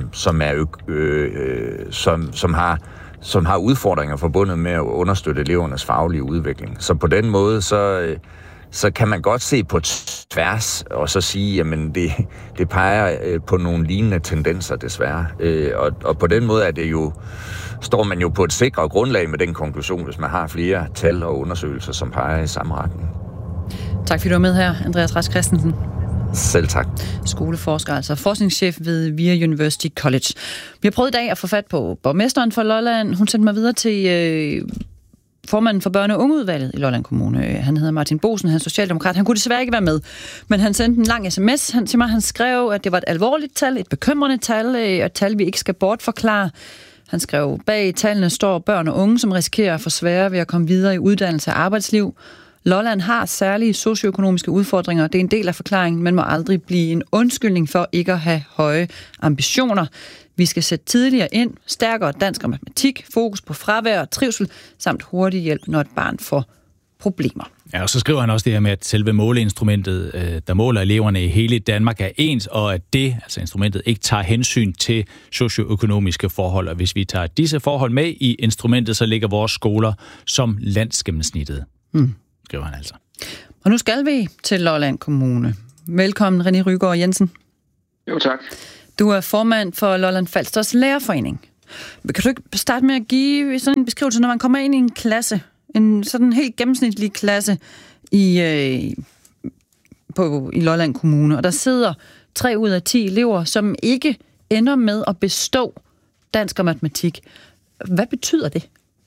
har udfordringer forbundet med at understøtte elevernes faglige udvikling. Så på den måde, så kan man godt se på tværs, og så sige, jamen det peger på nogle lignende tendenser, desværre. Og på den måde står man jo på et sikrere grundlag med den konklusion, hvis man har flere tal og undersøgelser, som peger i samme retning. Tak fordi du var med her, Andreas Rask Christensen. Selv tak. Skoleforsker, altså forskningschef ved VIA University College. Vi har prøvet i dag at få fat på borgmesteren for Lolland. Hun sendte mig videre til formanden for børne- og ungeudvalget i Lolland Kommune. Han hedder Martin Bosen, han er socialdemokrat. Han kunne desværre ikke være med, men han sendte en lang sms til mig. Han skrev, at det var et alvorligt tal, et bekymrende tal, og et tal, vi ikke skal bortforklare. Han skrev, bag tallene står børn og unge, som risikerer at få sværere ved at komme videre i uddannelse og arbejdsliv. Lolland har særlige socioøkonomiske udfordringer. Det er en del af forklaringen, men må aldrig blive en undskyldning for ikke at have høje ambitioner. Vi skal sætte tidligere ind, stærkere dansk og matematik, fokus på fravær og trivsel, samt hurtig hjælp, når et barn får problemer. Ja, og så skriver han også det her med, at selve måleinstrumentet, der måler eleverne i hele Danmark, er ens, og at det, altså instrumentet, ikke tager hensyn til socioøkonomiske forhold. Og hvis vi tager disse forhold med i instrumentet, så ligger vores skoler som landsgennemsnittet. Skriver han altså. Og nu skal vi til Lolland Kommune. Velkommen, René Rygaard Jensen. Jo, tak. Du er formand for Lolland Falsters Lærerforening. Kan du ikke starte med at give sådan en beskrivelse, når man kommer ind i en klasse, en sådan helt gennemsnitlig klasse i Lolland Kommune, og der sidder 3 ud af 10 elever, som ikke ender med at bestå dansk og matematik. Hvad betyder det?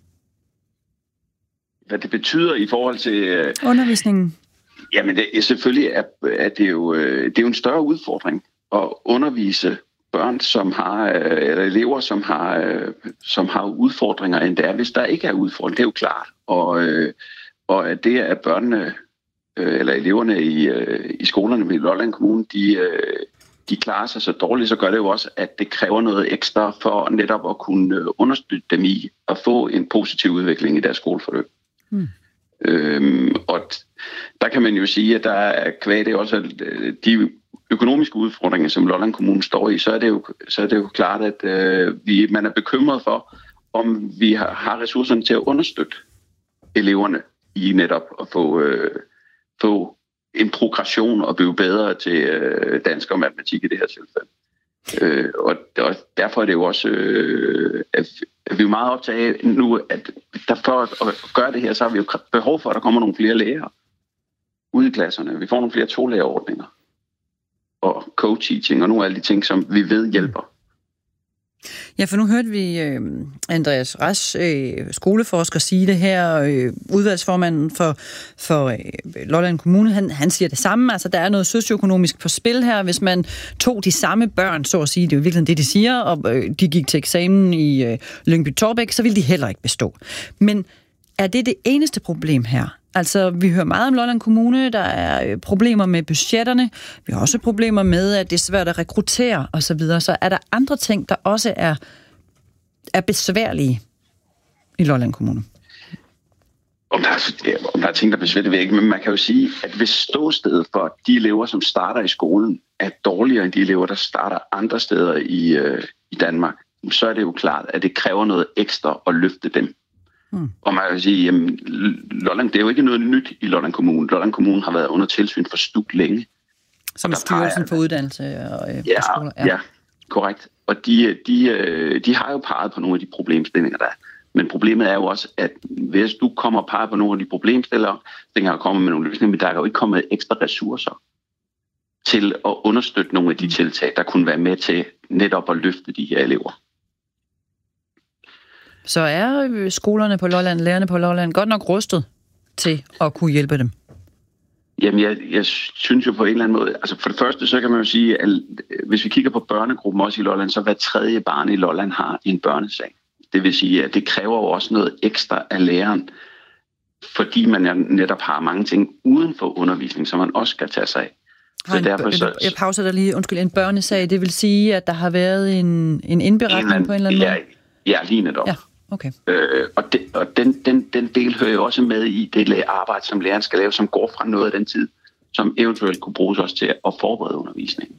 Hvad det betyder i forhold til undervisningen? Jamen, selvfølgelig er det jo en større udfordring at undervise børn, eller elever, som har udfordringer, end det er, hvis der ikke er udfordringer. Det er jo klart. Og at det er børnene, eller eleverne i skolerne i Lolland Kommune, de klarer sig så dårligt, så gør det jo også, at det kræver noget ekstra for netop at kunne understøtte dem i at få en positiv udvikling i deres skoleforløb. Og der kan man jo sige, at der er kvad det også de økonomiske udfordringer, som Lolland Kommune står i, så er det jo klart, at man er bekymret for, om vi har ressourcerne til at understøtte eleverne i netop at få en progression og blive bedre til dansk og matematik i det her tilfælde. Og derfor er det jo også, at vi er meget optaget af nu, at for at gøre det her, så har vi jo behov for, at der kommer nogle flere lærere ude i klasserne. Vi får nogle flere tolærerordninger og co-teaching og nogle af alle de ting, som vi ved hjælper. Ja, for nu hørte vi Andreas Rasch, skoleforsker, sige det her. Udvalgsformanden for Lolland Kommune, han siger det samme. Altså, der er noget socioøkonomisk på spil her. Hvis man tog de samme børn, så at sige, det er jo virkelig det, de siger, og de gik til eksamen i Lyngby-Taarbæk, så ville de heller ikke bestå. Men er det eneste problem her? Altså, vi hører meget om Lolland Kommune, der er problemer med budgetterne, vi har også problemer med, at det er svært at rekruttere osv., så er der andre ting, der også er besværlige i Lolland Kommune? Om der er ting, der er besværlige, ved ikke, men man kan jo sige, at hvis ståstedet for de elever, som starter i skolen, er dårligere end de elever, der starter andre steder i Danmark, så er det jo klart, at det kræver noget ekstra at løfte dem. Og man kan sige, jamen, Lolland, det er jo ikke noget nyt i Lolland Kommune. Lolland Kommune har været under tilsyn for STUK længe. Som er Styrelsen for Uddannelse og skoler. Ja, korrekt. Og de har jo peget på nogle af de problemstillinger, der er. Men problemet er jo også, at hvis du kommer og peger på nogle af de problemstillinger og kommer med nogle løsninger, men der er jo ikke kommet ekstra ressourcer til at understøtte nogle af de tiltag, der kunne være med til netop at løfte de her elever. Så er skolerne på Lolland, lærerne på Lolland, godt nok rustet til at kunne hjælpe dem? Jamen, jeg synes jo på en eller anden måde, altså for det første, så kan man jo sige, at hvis vi kigger på børnegruppen også i Lolland, så hver tredje barn i Lolland har en børnesag. Det vil sige, at det kræver jo også noget ekstra af læreren, fordi man netop har mange ting uden for undervisning, som man også skal tage sig af. Jeg pauser der lige, en børnesag, det vil sige, at der har været en indberetning på en eller anden måde? Ja, lige netop. Ja. Okay. Og den del hører jo også med i det arbejde, som læreren skal lave, som går fra noget af den tid, som eventuelt kunne bruges også til at forberede undervisningen.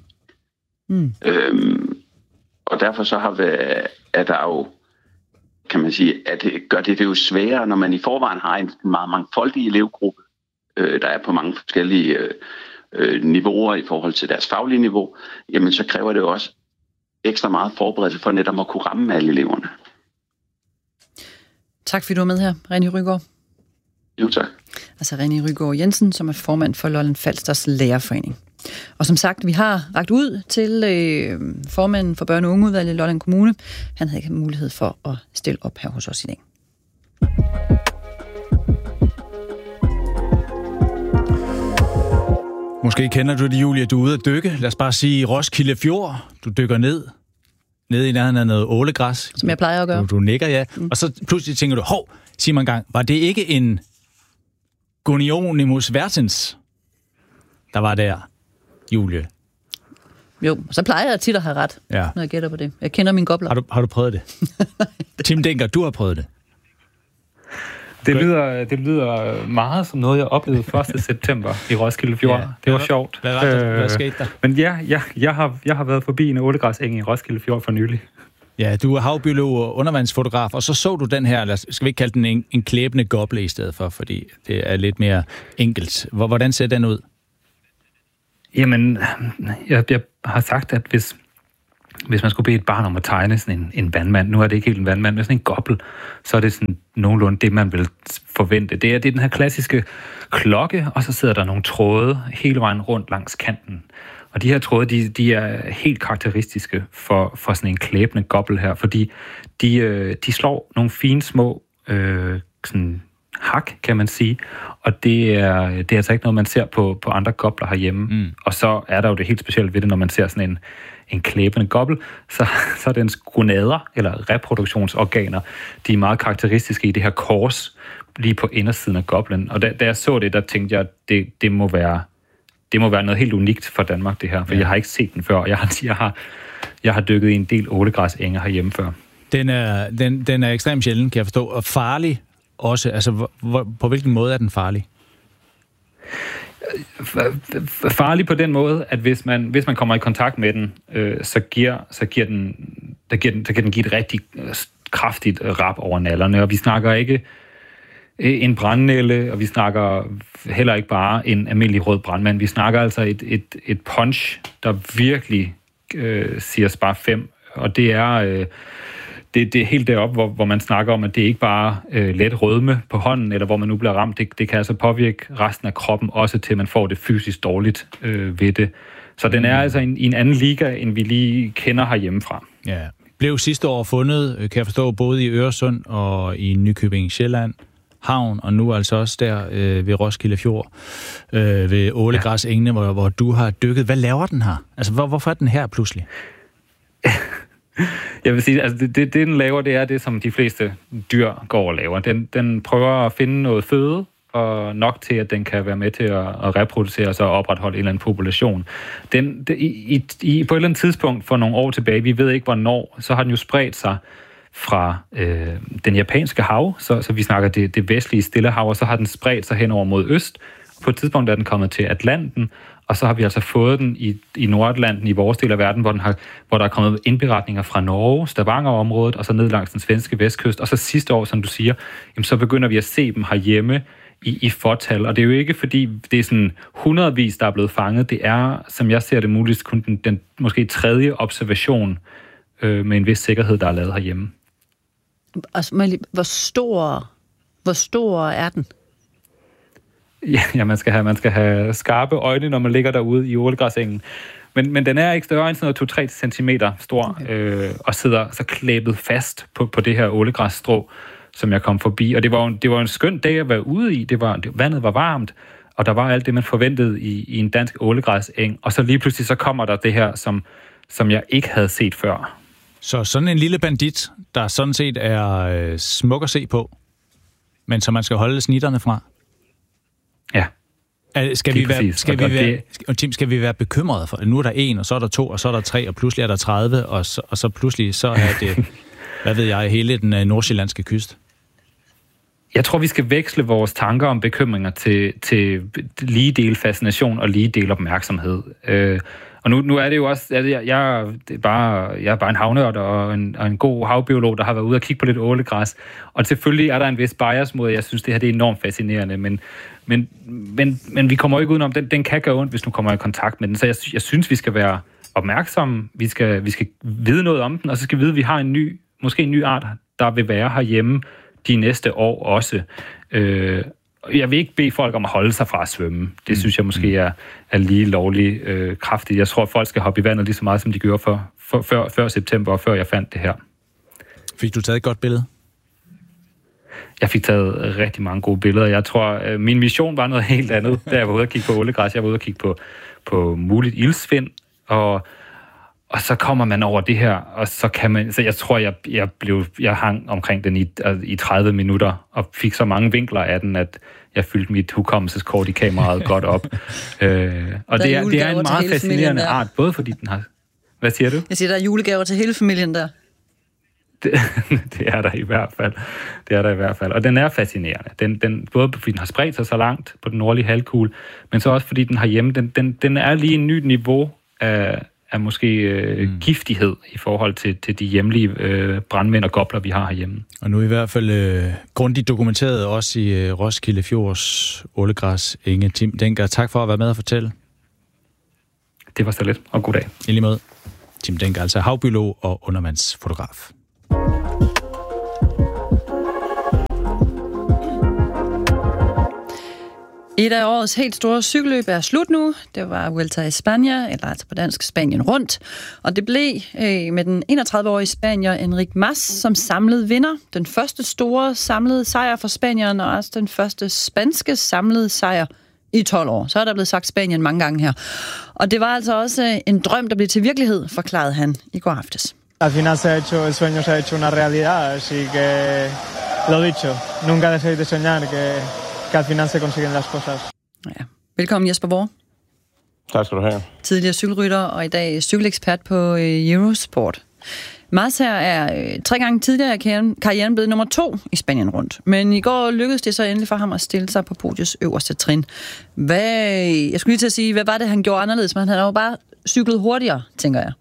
Og derfor så er der jo, kan man sige, at gør det jo sværere, når man i forvejen har en meget mangfoldig elevgruppe, der er på mange forskellige niveauer i forhold til deres faglige niveau, jamen så kræver det jo også ekstra meget forberedelse for netop at kunne ramme alle eleverne. Tak fordi du var med her, René Rygaard. Jo, tak. Altså René Rygaard Jensen, som er formand for Lolland Falsters Lærerforening. Og som sagt, vi har rakt ud til formanden for børne- og ungeudvalget i Lolland Kommune. Han havde ikke mulighed for at stille op her hos os i dag. Måske kender du det, Julie, du er ude at dykke. Lad os bare sige Roskilde Fjord. Du dykker ned i nærheden af noget ålegræs. Som jeg plejer at gøre. Du nikker, ja. Og så pludselig tænker du, sig mig en gang, var det ikke en Gonionimus vertens, der var der, Julie? Jo, så plejer jeg tit at have ret, når jeg gætter på det. Jeg kender mine gobler. Har du prøvet det? Tim Denker, du har prøvet det. Det lyder meget som noget, jeg oplevede 1. september i Roskilde Fjord. Ja, det var sjovt. Hvad skete der? Men jeg har været forbi en ålegræseng i Roskilde Fjord for nylig. Ja, du er havbiolog og undervandsfotograf, og så du den her, eller skal vi ikke kalde den en klæbende goble i stedet for, fordi det er lidt mere enkelt. Hvordan ser den ud? Jamen, jeg har sagt, at hvis man skulle bede et barn om at tegne sådan en vandmand, nu er det ikke helt en vandmand, men sådan en gobbel, så er det sådan nogenlunde det, man vil forvente. Det er den her klassiske klokke, og så sidder der nogle tråde hele vejen rundt langs kanten. Og de her tråde, de er helt karakteristiske for sådan en klæbende gobbel her, fordi de slår nogle fine små sådan hak, kan man sige. Og det er altså ikke noget, man ser på andre gobler herhjemme. Og så er der jo det helt specielle ved det, når man ser sådan en klæbende gobbel, så er dens gonader, eller reproduktionsorganer, de er meget karakteristiske i det her kors, lige på indersiden af goblen. Og da jeg så det, der tænkte jeg, at det må være noget helt unikt for Danmark, det her. For jeg har ikke set den før, og jeg har dykket i en del ålegræsenger herhjemme før. Den er ekstremt sjælden, kan jeg forstå, og farlig også? Altså, på hvilken måde er den farlig? Farlig på den måde, at hvis man kommer i kontakt med den, så giver den give et rigtig kraftigt rap over nallerne, og vi snakker ikke en brandnælde, og vi snakker heller ikke bare en almindelig rød brandmand. Vi snakker altså et punch, der virkelig siger spar 5, og det er det er helt deroppe, hvor man snakker om, at det ikke bare let rødme på hånden, eller hvor man nu bliver ramt. Det kan altså påvirke resten af kroppen, også til man får det fysisk dårligt ved det. Så den er altså i en anden liga, end vi lige kender herhjemmefra. Ja. Blev sidste år fundet, kan jeg forstå, både i Øresund og i Nykøbing Sjælland havn, og nu altså også der ved Roskilde Fjord, ved Ålegræsengene, hvor du har dykket. Hvad laver den her? Altså, hvorfor er den her pludselig? Jeg vil sige, altså det den laver, det er det, som de fleste dyr går og laver. Den prøver at finde noget føde, og nok til, at den kan være med til at reproducere sig og opretholde en eller anden population. På et eller andet tidspunkt for nogle år tilbage, vi ved ikke hvornår, så har den jo spredt sig fra den japanske hav, så vi snakker det vestlige Stillehav, og så har den spredt sig hen over mod øst. På et tidspunkt er den kommet til Atlanten, og så har vi altså fået den i Nordatlanten, i vores del af verden, hvor der er kommet indberetninger fra Norge, Stavanger-området, og så ned langs den svenske vestkyst. Og så sidste år, som du siger, jamen, så begynder vi at se dem herhjemme i fortal. Og det er jo ikke, fordi det er sådan hundredvis, der er blevet fanget. Det er, som jeg ser det muligt, kun den måske tredje observation med en vis sikkerhed, der er lavet herhjemme. Altså, hvor stor er den? Ja, man skal have skarpe øjne, når man ligger derude i Ålegræsengen. Men den er ikke større end sådan noget 2-3 centimeter stor, okay. Og sidder så klæbet fast på det her ålegræsstrå, som jeg kom forbi. Og det var en skøn dag at være ude i. Vandet var varmt, og der var alt det, man forventede i en dansk ålegræseng. Og så lige pludselig så kommer der det her, som jeg ikke havde set før. Så sådan en lille bandit, der sådan set er smuk at se på, men som man skal holde snitterne fra? Ja. Skal vi være bekymrede for, at nu er der 1, og så er der 2, og så er der 3, og pludselig er der 30, og så pludselig så er det, hvad ved jeg, hele den nordsjællandske kyst? Jeg tror, vi skal veksle vores tanker om bekymringer til lige del fascination og lige del opmærksomhed. Og nu er det jo også, jeg er bare en havnørd og en god havbiolog, der har været ude og kigge på lidt ålegræs. Og selvfølgelig er der en vis bias mod, jeg synes, det her det er enormt fascinerende, men vi kommer jo ikke udenom, den kan gøre ondt, hvis du kommer i kontakt med den. Så jeg synes, vi skal være opmærksomme, vi skal vide noget om den, og så skal vi vide, at vi har måske en ny art, der vil være herhjemme de næste år også. Jeg vil ikke bede folk om at holde sig fra at svømme. Det synes jeg måske er lige lovligt kraftigt. Jeg tror, at folk skal hoppe i vandet lige så meget, som de gjorde før september, og før jeg fandt det her. Fik du taget et godt billede? Jeg fik taget rigtig mange gode billeder. Jeg tror, min mission var noget helt andet, da jeg var ude at kigge på ålegræs. Jeg var ude at kigge på muligt ildsvind, og så kommer man over det her, og så kan man... Så jeg tror, jeg hang omkring den i 30 minutter, og fik så mange vinkler af den, at jeg fyldte mit hukommelseskort i kameraet godt op. Og det er en meget fascinerende art, både fordi den har... Hvad siger du? Jeg siger, der er julegaver til hele familien der. Det er der i hvert fald. Og den er fascinerende. Den, både fordi den har spredt sig så langt på den nordlige halvkugle, men så også fordi den herhjemme, den er lige en nyt niveau af måske giftighed i forhold til de hjemlige brandmænd og gobler, vi har herhjemme. Og nu i hvert fald grundigt dokumenteret også i Roskilde Fjords ålegræsenge. Tim Dencker, tak for at være med og fortælle. Det var så lidt, og god dag. I lige måde. Tim Dencker, altså havbiolog og undervandsfotograf. Et af årets helt store cykelløb er slut nu. Det var Vuelta i Spanien, eller altså på dansk Spanien rundt. Og det blev med den 31-årige spanier Enric Mas som samlet vinder. Den første store samlede sejr for Spanien, og også den første spanske samlede sejr i 12 år. Så er der blevet sagt Spanien mange gange her. Og det var altså også en drøm, der blev til virkelighed, forklarede han i går aftes. Al final el sueño se ha hecho una realidad, así que lo dicho, nunca dejéis de soñar que al final se consiguen las cosas. Ja. Velkommen Jesper Worre. Tak skal du have. Tidligere cykelrytter og i dag cykelekspert på Eurosport. Mars her er 3 gange tidligere i karrieren blevet nummer 2 i Spanien rundt. Men i går lykkedes det så endelig for ham at stille sig på podiets øverste trin. Jeg skulle lige til at sige, hvad var det, han gjorde anderledes? Men han havde jo bare cyklet hurtigere, tænker jeg.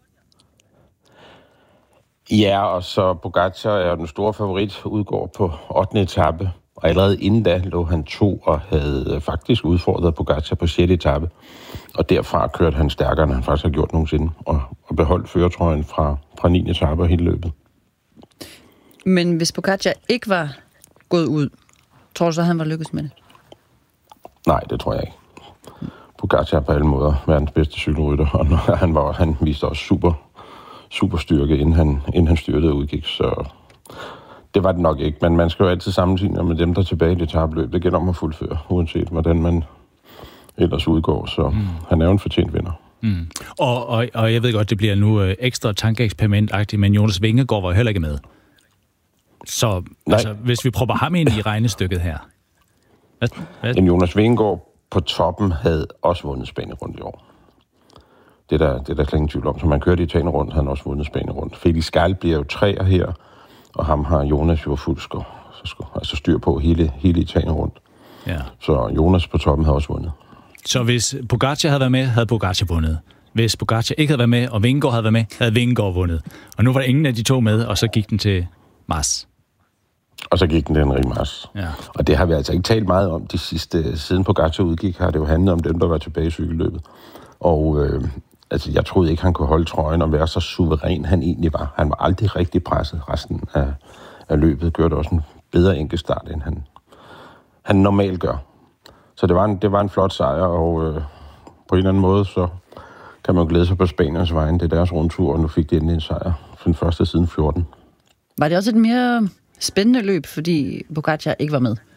Ja, og så Pogačar er den store favorit, udgår på 8. etape. Og allerede inden da lå han 2 og havde faktisk udfordret Pogačar på 6. etape. Og derfra kørte han stærkere, end han faktisk har gjort nogensinde. Og beholdt førertrøjen fra 9. etape hele løbet. Men hvis Pogačar ikke var gået ud, tror du så, han var lykkes med det? Nej, det tror jeg ikke. Pogačar er på alle måder verdens bedste cykelrytter, og han viste også super styrke, inden han styrtede og udgik, så det var det nok ikke. Men man skal jo altid sammenligne med dem, der er tilbage i det etapløb. Det gælder om at fuldføre, uanset hvordan man ellers udgår, så han er jo en fortjent vinder. Mm. Og jeg ved godt, det bliver nu ekstra tankeeksperimentagtigt, men Jonas Vingegaard var heller ikke med. Så altså, hvis vi prøver ham ind i regnestykket her. Men Jonas Vingegaard på toppen havde også vundet Spanien rundt i år. Det er der slet ingen tvivl om. Så man kørte i Italien rundt, havde han også vundet Spanien rundt. Felix Gall bliver jo 3'er her, og ham har Jonas jo altså styr på hele Italien rundt. Ja. Så Jonas på toppen havde også vundet. Så hvis Pogačar havde været med, havde Pogačar vundet. Hvis Pogačar ikke havde været med, og Vingegaard havde været med, havde Vingegaard vundet. Og nu var der ingen af de 2 med, og så gik den til Mars. Og så gik den til Enric Mas. Ja. Og det har vi altså ikke talt meget om de sidste. Siden Pogačar udgik, har det jo handlet om dem, der var tilbage i cykelløbet. Og jeg troede ikke, han kunne holde trøjen og være så suveræn, han egentlig var. Han var aldrig rigtig presset resten af løbet. Gjorde det også en bedre enkeltstart, end han normalt gør. Så det var en flot sejr, og på en eller anden måde, så kan man glæde sig på Spaniens vejen. Det er deres rundtur, og nu fik de endelig en sejr for den første siden 14. Var det også et mere spændende løb, fordi Pogačar ikke var med?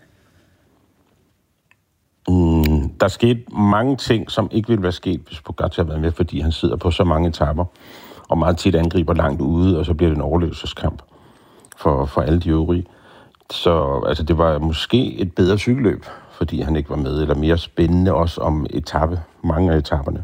Der skete mange ting, som ikke ville være sket, hvis Pogačar havde været med, fordi han sidder på så mange etaper, og meget tit angriber langt ude, og så bliver det en overlevelseskamp for alle de øvrige. Så altså, det var måske et bedre cykelløb, fordi han ikke var med, eller mere spændende også om mange af etaperne.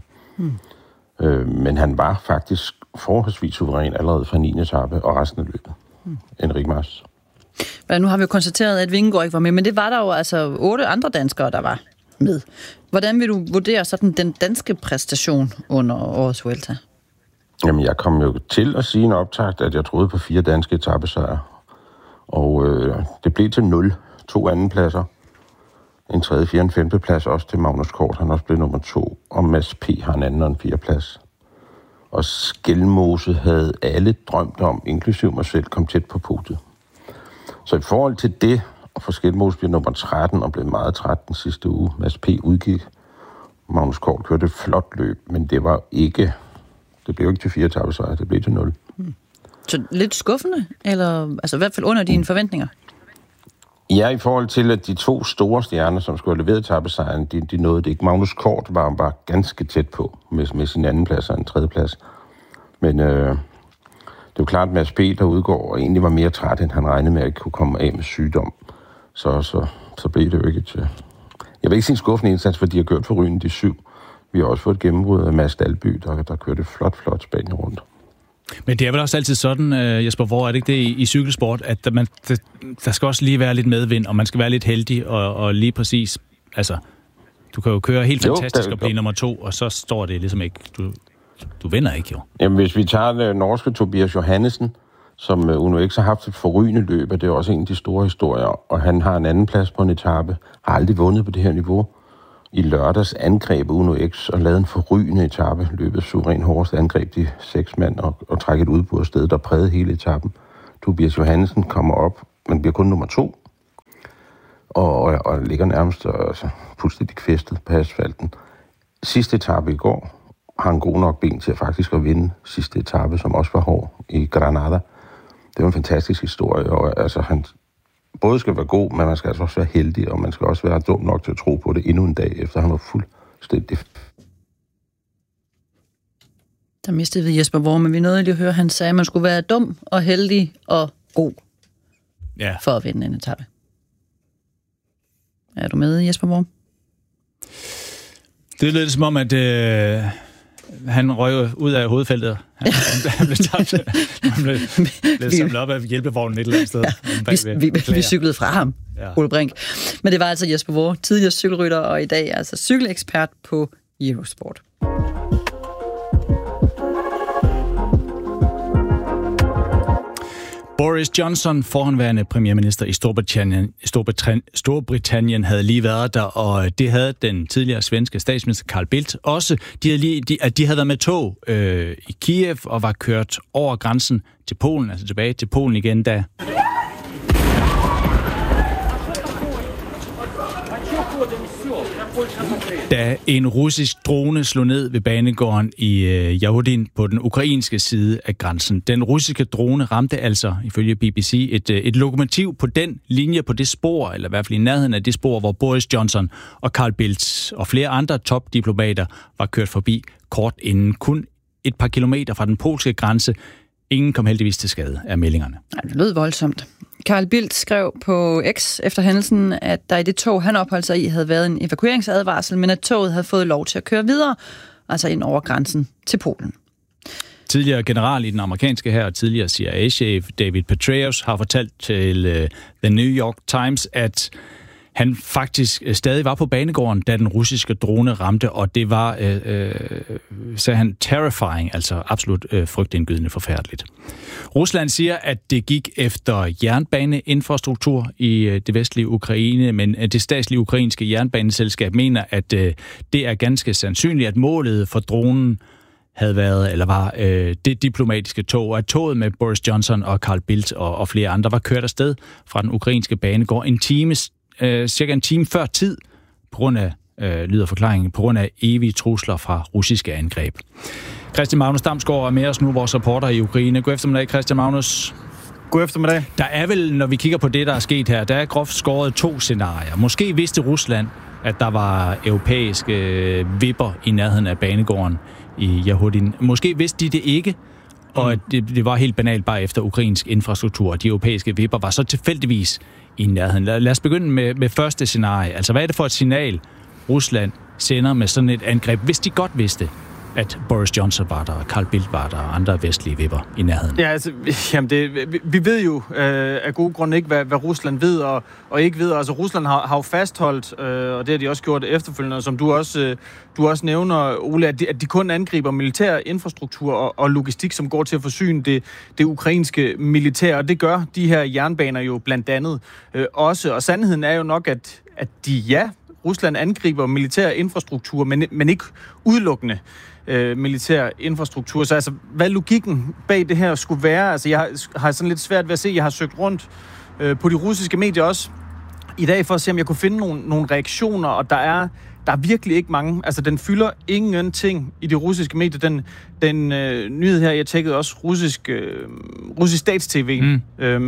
Men han var faktisk forholdsvis suveræn allerede fra 9. etape og resten af løbet. Enric Mas. Ja, nu har vi jo konstateret, at Vingegaard ikke var med, men det var der jo altså 8 andre danskere, der var med. Hvordan vil du vurdere sådan den danske præstation under årets Vuelta? Jamen, jeg kom jo til at sige en optakt, at jeg troede på 4 danske etapesejre. Og det blev til 0. 2 andenpladser. En 3., 4., 5. plads også til Magnus Kort. Han også blev nummer 2. Og Mads P. har en anden og en 4. plads. Og Skelmose havde alle drømt om, inklusiv mig selv, kom tæt på podiet. Så i forhold til det, og for Skelmose blev nummer 13 og blev meget træt den sidste uge. Mads P. udgik. Magnus Kort kørte et flot løb, men det blev ikke til 4 etapesejre, det blev til 0. Så lidt skuffende, eller altså i hvert fald under dine forventninger? Ja, i forhold til, at de 2 store stjerner, som skulle have leveret etapesejren, de nåede det ikke. Magnus Kort var ganske tæt på med sin anden plads og en 3. plads. Men det er jo klart, at Mads P. der udgår og egentlig var mere træt, end han regnede med at ikke kunne komme af med sygdom. Så blev det jo ikke til. Jeg vil ikke sige en skuffende indsats, for de har kørt for Ryen de 7. Vi har også fået et gennembrud af Mads Dalby, der kørte flot Spanien rundt. Men det er vel også altid sådan, Jesper, hvor er det ikke det i cykelsport, at der skal også lige være lidt medvind, og man skal være lidt heldig, og lige præcis, altså, du kan jo køre helt fantastisk og blive nummer 2, og så står det ligesom ikke, du vinder ikke jo. Jamen, hvis vi tager den norske Tobias Johannesen, som Uno X har haft et forrygende løb, og det er også en af de store historier, og han har en anden plads på en etape, har aldrig vundet på det her niveau. I lørdags angreb Uno X og lavede en forrygende etape, løbet suveræn hårdest angreb de 6 mand og træk et udbud af sted, der prægede hele etappen. Tobias Johannesen kommer op, men bliver kun nummer 2, og ligger nærmest fuldstændig kvæstet på asfalten. Sidste etape i går har en god nok ben til faktisk at vinde sidste etape, som også var hård i Granada. Det var en fantastisk historie, og altså han både skal være god, men man skal altså også være heldig, og man skal også være dum nok til at tro på det endnu en dag, efter han var fuldstændig. Der mistede vi Jesper Worm, men vi nåede lige at høre, han sagde, at man skulle være dum og heldig og god for at vinde en etape. Er du med, Jesper Worm? Det lød som om, at Han røg ud af hovedfeltet. Han blev samlet op af hjælpevognen et eller andet sted. Vi cyklede fra ham, Ole Brink. Men det var altså Jesper Vore, tidligere cykelrytter, og i dag altså cykelekspert på Eurosport. Boris Johnson, forhenværende premierminister i Storbritannien, havde lige været der, og det havde den tidligere svenske statsminister Carl Bildt også. De havde været med tog i Kiev og var kørt over grænsen til Polen, altså tilbage til Polen igen, da en russisk drone slog ned ved banegården i Yahodin på den ukrainske side af grænsen. Den russiske drone ramte altså, ifølge BBC, et lokomotiv på den linje, på det spor, eller i hvert fald i nærheden af det spor, hvor Boris Johnson og Carl Bildt og flere andre topdiplomater var kørt forbi kort inden. Kun et par kilometer fra den polske grænse. Ingen kom heldigvis til skade af meldingerne. Det lød voldsomt. Carl Bildt skrev på X efter hændelsen, at der i det tog, han opholdt sig i, havde været en evakueringsadvarsel, men at toget havde fået lov til at køre videre, altså ind over grænsen til Polen. Tidligere general i den amerikanske hær og tidligere CIA-chef David Petraeus har fortalt til The New York Times, at han faktisk stadig var på banegården, da den russiske drone ramte, og det var, sagde han, terrifying, altså absolut frygtindgydende forfærdeligt. Rusland siger, at det gik efter jernbaneinfrastruktur i det vestlige Ukraine, men det statslige ukrainske jernbaneselskab mener, at det er ganske sandsynligt, at målet for dronen havde været, eller var det diplomatiske tog, og at toget med Boris Johnson og Carl Bildt og flere andre var kørt afsted fra den ukrainske banegård cirka en time før tid, på grund af, lyder forklaringen, på grund af evige trusler fra russiske angreb. Christian Magnus Damsgaard er med os nu, vores reporter i Ukraine. God eftermiddag, Christian Magnus. God eftermiddag. Der er vel, når vi kigger på det, der er sket her, der er groft skåret 2 scenarier. Måske vidste Rusland, at der var europæiske vipper i nærheden af banegården i Yahodin. Måske vidste de det ikke, og at det var helt banalt bare efter ukrainsk infrastruktur, og de europæiske vipper var så tilfældigvis i nærheden. Lad os begynde med første scenarie. Altså, hvad er det for et signal, Rusland sender med sådan et angreb, hvis de godt vidste, at Boris Johnson var der, Carl Bildt var der, og andre vestlige vipper i nærheden? Ja, altså, vi ved jo af gode grunde ikke, hvad Rusland ved og ikke ved. Altså, Rusland har jo fastholdt, og det har de også gjort efterfølgende, som du også nævner, Ole, at de kun angriber militær infrastruktur og logistik, som går til at forsyne det ukrainske militær, og det gør de her jernbaner jo blandt andet også. Og sandheden er jo nok, at Rusland angriber militær infrastruktur, men ikke udelukkende militær infrastruktur. Så altså, hvad logikken bag det her skulle være? Altså, jeg har sådan lidt svært ved at se. Jeg har søgt rundt på de russiske medier også i dag, for at se, om jeg kunne finde nogle reaktioner, og der er virkelig ikke mange. Altså, den fylder ingenting i de russiske medier. Den nyhed her, jeg tjekkede også russisk stats-tv,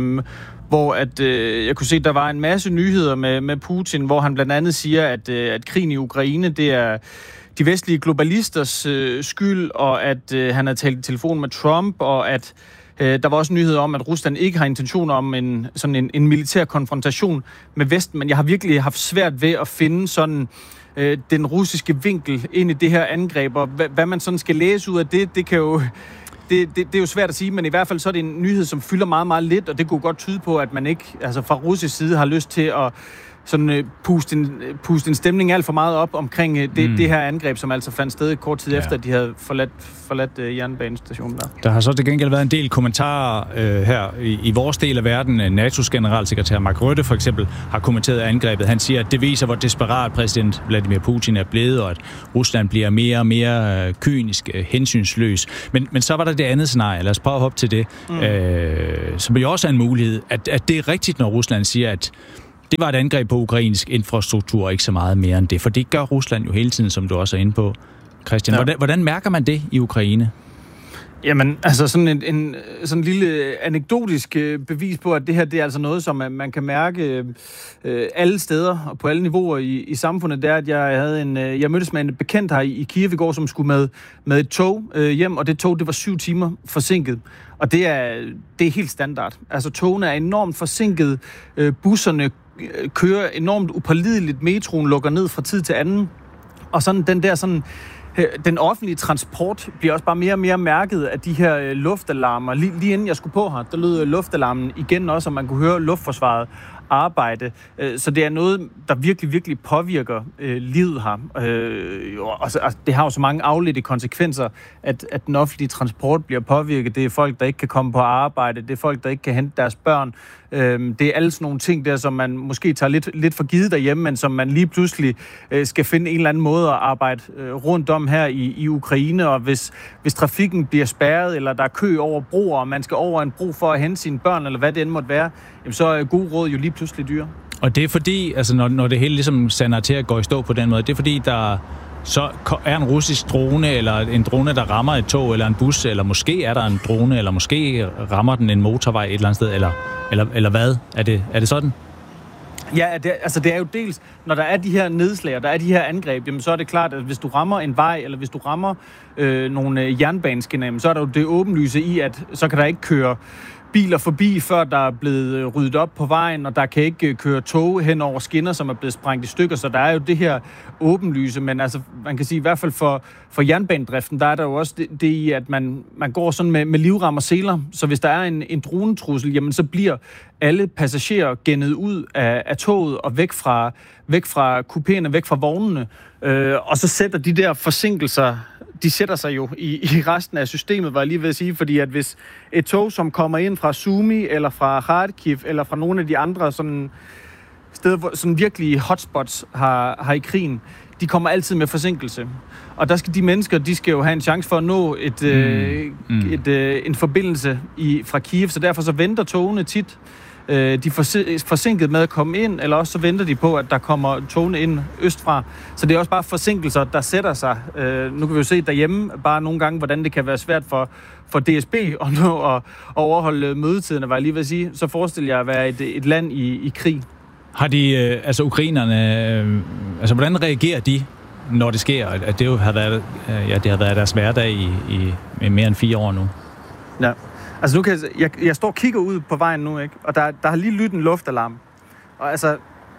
hvor jeg kunne se, at der var en masse nyheder med Putin, hvor han blandt andet siger, at krigen i Ukraine, det er de vestlige globalisters skyld, og at han har talt i telefon med Trump, og at der var også nyheder om, at Rusland ikke har intentioner om en militær konfrontation med Vesten, men jeg har virkelig haft svært ved at finde sådan den russiske vinkel ind i det her angreb, og hvad man sådan skal læse ud af det kan jo... Det er jo svært at sige, men i hvert fald så er det en nyhed, som fylder meget, meget lidt, og det kunne godt tyde på, at man ikke, altså fra russisk side, har lyst til at sådan puste en stemning alt for meget op omkring det her angreb, som altså fandt sted kort tid efter, at de havde forladt jernbanestationen der. Der har så til gengæld været en del kommentarer her i vores del af verden. NATO's generalsekretær Mark Rutte for eksempel har kommenteret angrebet. Han siger, at det viser, hvor desperat præsident Vladimir Putin er blevet, og at Rusland bliver mere og mere kynisk, hensynsløs. Men så var der det andet scenarie. Lad os prøve at hoppe til det. Som jo også er en mulighed, at det er rigtigt, når Rusland siger, at det var et angreb på ukrainsk infrastruktur, og ikke så meget mere end det. For det gør Rusland jo hele tiden, som du også er inde på, Christian. Ja. Hvordan mærker man det i Ukraine? Jamen, altså sådan en lille anekdotisk bevis på, at det her, det er altså noget, som man kan mærke alle steder og på alle niveauer i samfundet. Det er, at jeg mødtes med en bekendt her i Kiev i går, som skulle med et tog hjem, og det tog, det var 7 timer forsinket. Og det er helt standard. Altså, togene er enormt forsinket. Busserne kører enormt upålideligt. Metroen lukker ned fra tid til anden. Og sådan den der sådan den offentlige transport bliver også bare mere og mere mærket af de her luftalarmer. Lige inden jeg skulle på her, der lød luftalarmen igen også, og man kunne høre luftforsvaret arbejde. Så det er noget, der virkelig, virkelig påvirker livet her. Det har jo så mange afledte konsekvenser, at den offentlige transport bliver påvirket. Det er folk, der ikke kan komme på arbejde. Det er folk, der ikke kan hente deres børn. Det er alle sådan nogle ting der, som man måske tager lidt for givet derhjemme, men som man lige pludselig skal finde en eller anden måde at arbejde rundt om her i Ukraine. Og hvis trafikken bliver spærret, eller der er kø over broer, og man skal over en bro for at hente sine børn, eller hvad det end måtte være, jamen så er god råd jo lige pludselig dyre. Og det er fordi, altså når det hele ligesom sander til at gå i stå på den måde, det er fordi, der så er en russisk drone, eller en drone, der rammer et tog, eller en bus, eller måske er der en drone, eller måske rammer den en motorvej et eller andet sted, eller hvad? Er det sådan? Ja, det er jo dels, når der er de her nedslag, og der er de her angreb, jamen så er det klart, at hvis du rammer en vej, eller hvis du rammer nogle jernbaneskinner, så er der jo det åbenlyse i, at så kan der ikke køre biler forbi, før der er blevet ryddet op på vejen, og der kan ikke køre tog hen over skinner, som er blevet sprængt i stykker, så der er jo det her åbenlyse, men altså, man kan sige, i hvert fald for jernbanedriften, der er der jo også det i, at man går sådan med livrem og seler, så hvis der er en dronetrussel, jamen så bliver alle passagerer gennet ud af toget og væk fra kupéerne, væk fra vognene, og så sætter de der forsinkelser, de sætter sig jo i resten af systemet, var jeg lige ved at sige, fordi at hvis et tog, som kommer ind fra Sumy, eller fra Kharkiv, eller fra nogle af de andre sådan steder, hvor sådan virkelige hotspots har i krigen, de kommer altid med forsinkelse. Og der skal de mennesker, de skal jo have en chance for at nå en forbindelse fra Kiev, så derfor så venter togene tit. De er forsinket med at komme ind, eller også så venter de på, at der kommer togene ind østfra. Så det er også bare forsinkelser, der sætter sig. Nu kan vi jo se derhjemme bare nogle gange, hvordan det kan være svært for DSB at nå at overholde mødetiderne, var jeg lige ved at sige. Så forestiller jeg at være et land i krig. Har de, ukrainerne, hvordan reagerer de, når det sker? At det jo har været, det har været deres hverdag i mere end 4 år nu. Ja. Altså nu kan jeg står og kigger ud på vejen nu, ikke? Og der har lige lyttet en luftalarm. Og altså,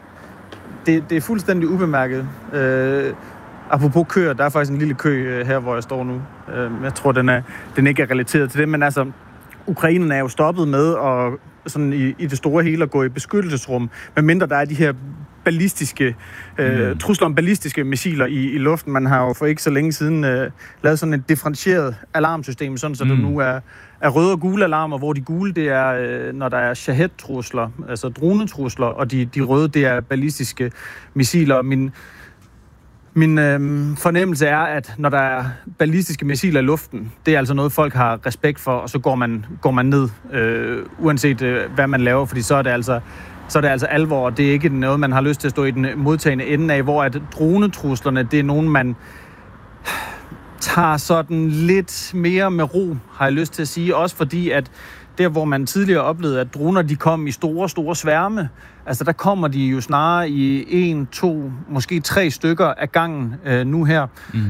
det er fuldstændig ubemærket. Apropos køer, der er faktisk en lille kø her, hvor jeg står nu. Jeg tror, den ikke er relateret til det, men altså, ukrainerne er jo stoppet med at sådan i det store hele at gå i beskyttelsesrum, medmindre der er de her ballistiske trusler om ballistiske missiler i luften. Man har jo for ikke så længe siden lavet sådan et differentieret alarmsystem, sådan så der nu er røde og gule alarmer, hvor de gule, det er, når der er Shahed-trusler, altså dronetrusler, og de røde, det er ballistiske missiler. Min fornemmelse er, at når der er ballistiske missiler i luften, det er altså noget, folk har respekt for, og så går man ned, uanset hvad man laver, fordi så er det altså alvor, og det er ikke noget, man har lyst til at stå i den modtagende ende af, hvor at dronetruslerne, det er nogen, man tager sådan lidt mere med ro, har jeg lyst til at sige. Også fordi, at der, hvor man tidligere oplevede, at droner, de kom i store sværme, altså der kommer de jo snarere i 1, 2, måske 3 stykker af gangen nu her.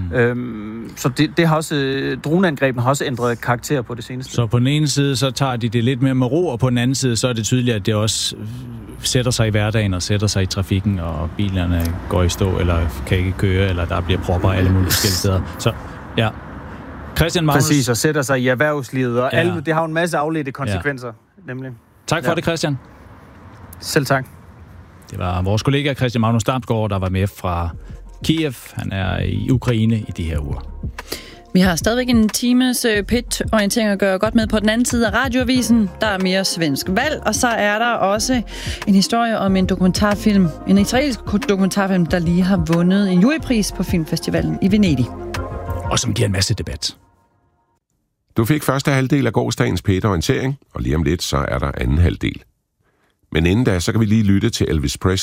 Så det har også, droneangrebene har også ændret karakter på det seneste. Så på den ene side, så tager de det lidt mere med ro, og på den anden side, så er det tydeligt, at det også sætter sig i hverdagen og sætter sig i trafikken, og bilerne går i stå, eller kan ikke køre, eller der bliver propper alle mulige forskellige steder. Så ja. Christian Magnus. Præcis, og sætter sig i erhvervslivet, og alt, det har en masse afledte konsekvenser, nemlig. Tak for det, Christian. Selv tak. Det var vores kollega Christian Magnus Damsgaard, der var med fra Kiev. Han er i Ukraine i de her uger. Vi har stadigvæk en times PIT-orientering at gøre godt med på den anden side af radioavisen. Der er mere svensk valg, og så er der også en historie om en dokumentarfilm, en israelsk dokumentarfilm, der lige har vundet en jurypris på filmfestivalen i Venedig. Og som giver en masse debat. Du fik første halvdel af gårsdagens PIT-orientering, og lige om lidt, så er der anden halvdel. Men inden da, så kan vi lige lytte til Elvis Presley.